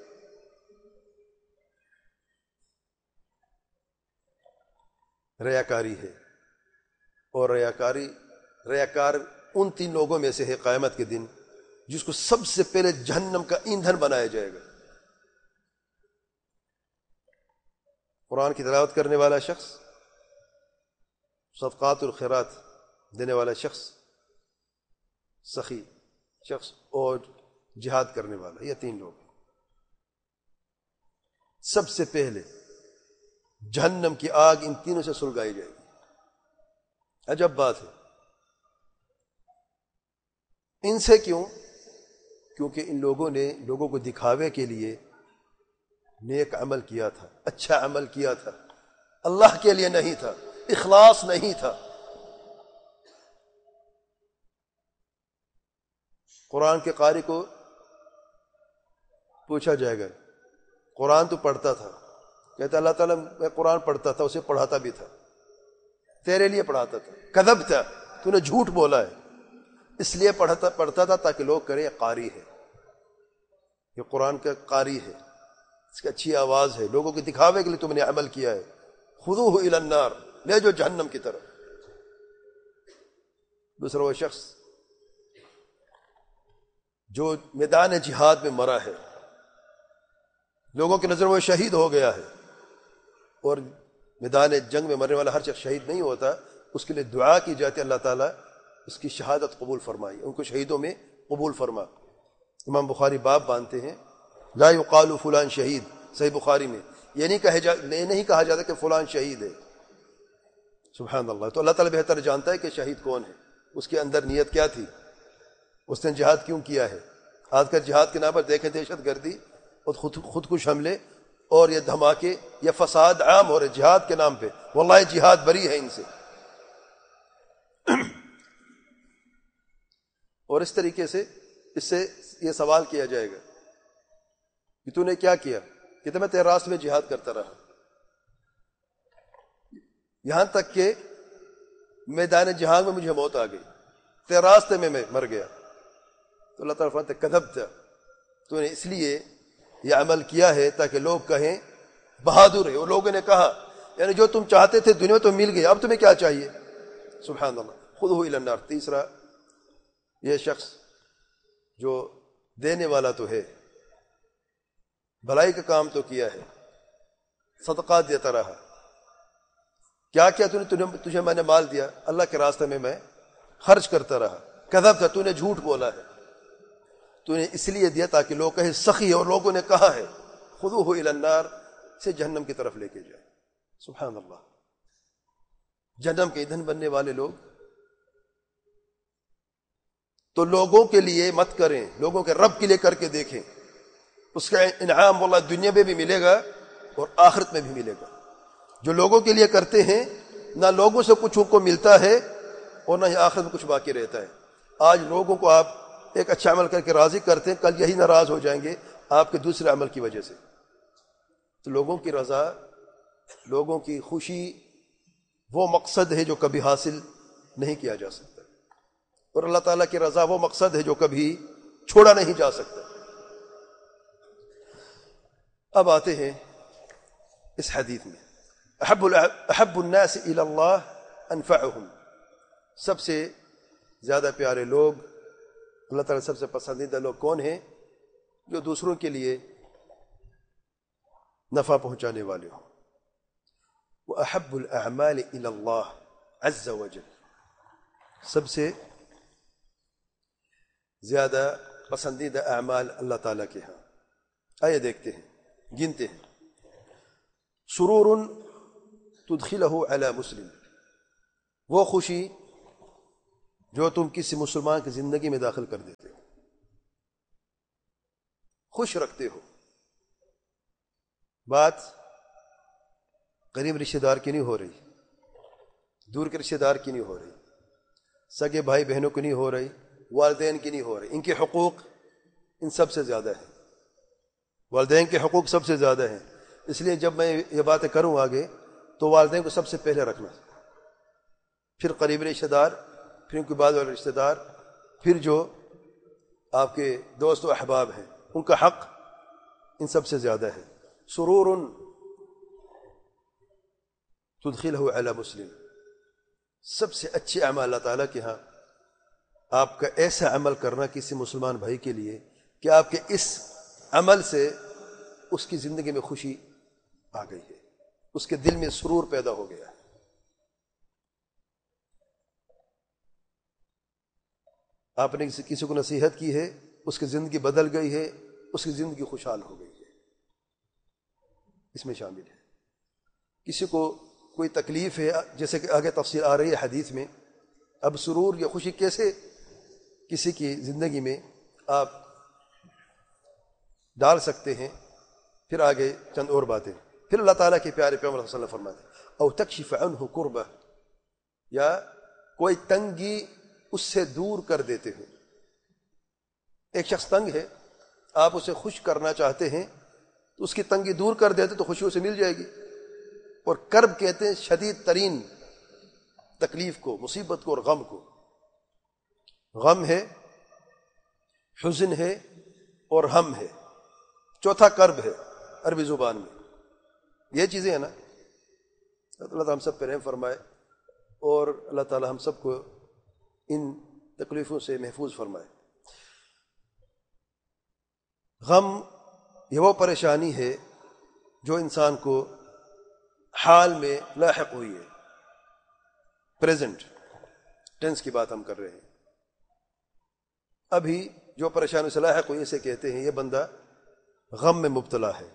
ریاکاری ہے، اور ریاکار ان 3 لوگوں میں سے ہے قیامت کے دن جس کو سب سے پہلے جہنم کا ایندھن بنایا جائے گا۔ قرآن کی تلاوت کرنے والا شخص، صدقات اور خیرات دینے والا شخص، سخی شخص اور جہاد کرنے والا، یہ 3 لوگ سب سے پہلے جہنم کی آگ ان تینوں سے سلگائی جائے گی۔ عجب بات ہے، ان سے کیوں؟ کیونکہ ان لوگوں نے لوگوں کو دکھاوے کے لیے نیک عمل کیا تھا، اچھا عمل کیا تھا، اللہ کے لیے نہیں تھا، اخلاص نہیں تھا۔ قرآن کے قاری کو پوچھا جائے گا قرآن تو پڑھتا تھا، کہتا اللہ تعالیٰ میں قرآن پڑھتا تھا، اسے پڑھاتا بھی تھا، تیرے لیے پڑھاتا تھا، کذبت، تو نے جھوٹ بولا ہے، اس لیے پڑھتا تھا تاکہ لوگ کریں یہ قاری ہے، یہ قرآن کا قاری ہے، اس کی اچھی آواز ہے، لوگوں کے دکھاوے کے لیے تم نے عمل کیا ہے، خذوہ الی النار، لے جو جہنم کی طرف۔ دوسرا وہ شخص جو میدان جہاد میں مرا ہے، لوگوں کی نظر وہ شہید ہو گیا ہے، اور میدان جنگ میں مرنے والا ہر شخص شہید نہیں ہوتا، اس کے لیے دعا کی جاتی ہے اللہ تعالیٰ اس کی شہادت قبول فرمائی، ان کو شہیدوں میں قبول فرما۔ امام بخاری باب باندھتے ہیں لا یقال فلان شہید، صحیح بخاری میں یہ نہیں کہا جاتا کہ فلان شہید ہے، سبحان اللہ۔ تو اللہ تعالیٰ بہتر جانتا ہے کہ شہید کون ہے، اس کے اندر نیت کیا تھی، اس نے جہاد کیوں کیا ہے۔ آج کل جہاد کے نام پر دیکھیں دہشت گردی اور خودکش حملے اور یہ دھماکے، یہ فساد عام ہو رہے جہاد کے نام پہ، واللہ جہاد بری ہے ان سے۔ اور اس طریقے سے اس سے یہ سوال کیا جائے گا کہ تو نے کیا کیا، کہ میں تیرے راستے میں جہاد کرتا رہا، یہاں تک کہ میدان جہاد میں مجھے موت آ گئی، تیرے راستے میں مر گیا۔ تو اللہ تعالیٰ فرماتا ہے کذبت، تو نے اس لیے یہ عمل کیا ہے تاکہ لوگ کہیں بہادر ہے، اور لوگوں نے کہا یعنی جو تم چاہتے تھے دنیا میں تو مل گئی، اب تمہیں کیا چاہیے، سبحان اللہ۔ خذوہ الی النار۔ تیسرا یہ شخص جو دینے والا تو ہے، بھلائی کا کام تو کیا ہے، صدقات دیتا رہا، کیا کیا تجھے میں نے مال دیا، اللہ کے راستے میں خرچ کرتا رہا، کذبت، تو نے جھوٹ بولا ہے، تو نے اس لیے دیا تاکہ لوگ کہیں سخی ہے، اور لوگوں نے کہا ہے خذوہ الی النار، سے جہنم کی طرف لے کے جائے، سبحان اللہ۔ جہنم کے ایندھن بننے والے لوگ تو لوگوں کے لیے مت کریں، لوگوں کے رب کے لیے کر کے دیکھیں، اس کا انعام واللہ دنیا میں بھی ملے گا اور آخرت میں بھی ملے گا۔ جو لوگوں کے لیے کرتے ہیں نہ لوگوں سے کچھ ان کو ملتا ہے اور نہ ہی آخرت میں کچھ باقی رہتا ہے۔ آج لوگوں کو آپ ایک اچھا عمل کر کے راضی کرتے ہیں، کل یہی ناراض ہو جائیں گے آپ کے دوسرے عمل کی وجہ سے۔ تو لوگوں کی رضا، لوگوں کی خوشی وہ مقصد ہے جو کبھی حاصل نہیں کیا جا سکتا، اور اللہ تعالیٰ کی رضا وہ مقصد ہے جو کبھی چھوڑا نہیں جا سکتا۔ اب آتے ہیں اس حدیث میں، احب الناس الی اللہ انفعهم، سب سے زیادہ پیارے لوگ، اللہ تعالیٰ سب سے پسندیدہ لوگ کون ہیں؟ جو دوسروں کے لیے نفع پہنچانے والے ہوں۔ وَأَحَبُّ الْأَعْمَالِ إِلَى اللَّهِ عَزَّ وَجَلَّ، سب سے زیادہ پسندیدہ اعمال اللہ تعالیٰ کے ہاں۔ آئیے دیکھتے ہیں، گنتے ہیں۔ سرور تدخلہ علی مسلم، وہ خوشی جو تم کسی مسلمان کی زندگی میں داخل کر دیتے ہو، خوش رکھتے ہو. بات قریب رشتہ دار کی نہیں ہو رہی، دور کے رشتہ دار کی نہیں ہو رہی، سگے بھائی بہنوں کی نہیں ہو رہی، والدین کی نہیں ہو رہی. ان کے حقوق ان سب سے زیادہ ہیں، والدین کے حقوق سب سے زیادہ ہیں. اس لیے جب میں یہ باتیں کروں آگے تو والدین کو سب سے پہلے رکھنا، پھر قریب رشتہ دار، پھر ان کے بعد والے رشتہ دار، پھر جو آپ کے دوست و احباب ہیں ان کا حق ان سب سے زیادہ ہے. سرور تدخلہ علی مسلم، سب سے اچھے اعمال اللہ تعالیٰ کے ہاں آپ کا ایسا عمل کرنا کسی مسلمان بھائی کے لیے کہ آپ کے اس عمل سے اس کی زندگی میں خوشی آ گئی ہے، اس کے دل میں سرور پیدا ہو گیا ہے. آپ نے کسی کو نصیحت کی ہے، اس کی زندگی بدل گئی ہے، اس کی زندگی خوشحال ہو گئی ہے، اس میں شامل ہے. کسی کو کوئی تکلیف ہے، جیسے کہ آگے تفصیل آ رہی ہے حدیث میں. اب سرور یا خوشی کیسے کسی کی زندگی میں آپ ڈال سکتے ہیں، پھر آگے چند اور باتیں. پھر اللہ تعالیٰ کے پیارے پیغمبر صلی اللہ علیہ وسلم فرماتے ہیں او تکشف عنہ کربہ، یا کوئی تنگی اس سے دور کر دیتے ہیں. ایک شخص تنگ ہے، آپ اسے خوش کرنا چاہتے ہیں تو اس کی تنگی دور کر دیتے تو خوشی اسے مل جائے گی. اور کرب کہتے ہیں شدید ترین تکلیف کو، مصیبت کو اور غم کو. غم ہے، حزن ہے اور ہم ہے. چوتھا کرب ہے عربی زبان میں. یہ چیزیں ہیں نا. اللہ تعالیٰ ہم سب پہ رحم فرمائے اور اللہ تعالیٰ ہم سب کو ان تکلیفوں سے محفوظ فرمائے. غم یہ وہ پریشانی ہے جو انسان کو حال میں لاحق ہوئی ہے. پریزنٹ ٹینس کی بات ہم کر رہے ہیں. ابھی جو پریشانی سے لاحق ہوئی اسے کہتے ہیں یہ بندہ غم میں مبتلا ہے.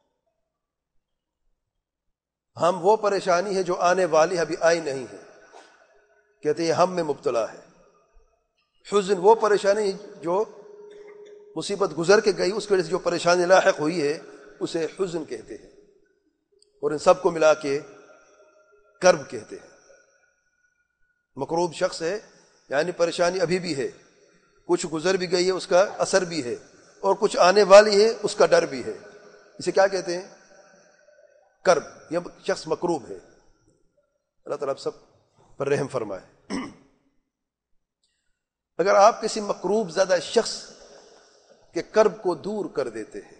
ہم وہ پریشانی ہے جو آنے والی ابھی آئی نہیں ہے، کہتے ہیں ہم میں مبتلا ہے. حزن وہ پریشانی جو مصیبت گزر کے گئی، اس کی وجہ سے جو پریشانی لاحق ہوئی ہے اسے حزن کہتے ہیں. اور ان سب کو ملا کے کرب کہتے ہیں. مکروب شخص ہے یعنی پریشانی ابھی بھی ہے، کچھ گزر بھی گئی ہے اس کا اثر بھی ہے، اور کچھ آنے والی ہے اس کا ڈر بھی ہے. اسے کیا کہتے ہیں؟ کرب. یہ شخص مکروب ہے. اللہ تعالیٰ سب پر رحم فرمائے. اگر آپ کسی مکروب زدہ شخص کے کرب کو دور کر دیتے ہیں،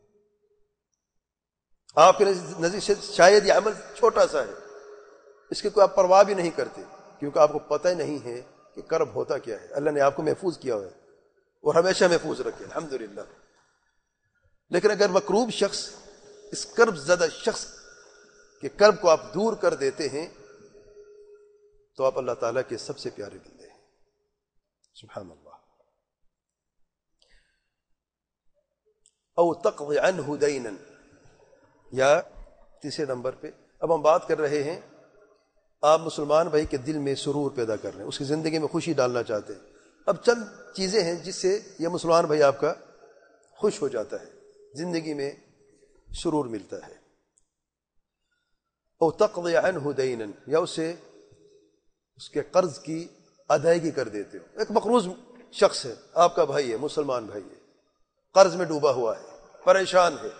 آپ کے نزدیک سے شاید یہ عمل چھوٹا سا ہے، اس کی کوئی آپ پرواہ بھی نہیں کرتے کیونکہ آپ کو پتہ ہی نہیں ہے کہ کرب ہوتا کیا ہے. اللہ نے آپ کو محفوظ کیا ہوا ہے اور ہمیشہ محفوظ رکھے الحمدللہ. لیکن اگر مکروب شخص اس کرب زدہ شخص کے کرب کو آپ دور کر دیتے ہیں تو آپ اللہ تعالیٰ کے سب سے پیارے بندے ہیں. سبحان اللہ. او تقضی عنہ دینا، یا تیسرے نمبر پہ اب ہم بات کر رہے ہیں آپ مسلمان بھائی کے دل میں سرور پیدا کر رہے ہیں، اس کی زندگی میں خوشی ڈالنا چاہتے ہیں. اب چند چیزیں ہیں جس سے یہ مسلمان بھائی آپ کا خوش ہو جاتا ہے، زندگی میں سرور ملتا ہے. او تقضی عنہ دینا، یا اسے اس کے قرض کی ادائیگی کر دیتے ہو. ایک مقروض شخص ہے، آپ کا بھائی ہے، مسلمان بھائی ہے، قرض میں ڈوبا ہوا ہے، پریشان ہے.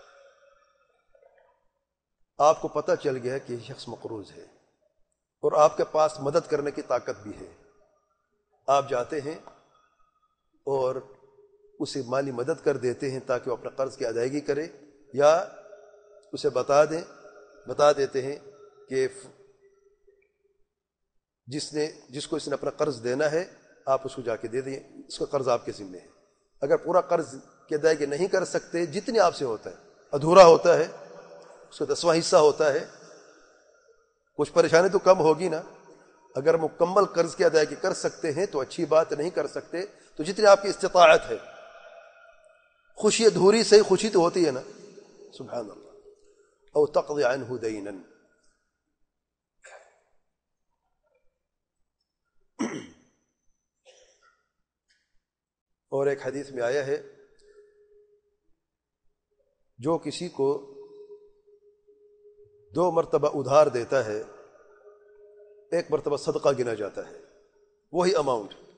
آپ کو پتہ چل گیا کہ یہ شخص مقروض ہے اور آپ کے پاس مدد کرنے کی طاقت بھی ہے. آپ جاتے ہیں اور اسے مالی مدد کر دیتے ہیں تاکہ وہ اپنا قرض کی ادائیگی کرے، یا اسے بتا دیتے ہیں کہ جس کو اس نے اپنا قرض دینا ہے آپ اس کو جا کے دے دیں، اس کا قرض آپ کے ذمہ ہے. اگر پورا قرض کی ادائیگی نہیں کر سکتے، جتنے آپ سے ہوتا ہے، ادھورا ہوتا ہے، اس کا 10واں حصہ ہوتا ہے، کچھ پریشانی تو کم ہوگی نا. اگر مکمل قرض کی ادائیگی کر سکتے ہیں تو اچھی بات، نہیں کر سکتے تو جتنی آپ کی استطاعت ہے. خوشی ادھوری سے خوشی تو ہوتی ہے نا. سبحان اللہ. او تقضی عنہ دینا. اور ایک حدیث میں آیا ہے جو کسی کو 2 مرتبہ ادھار دیتا ہے 1 مرتبہ صدقہ گنا جاتا ہے، وہی اماؤنٹ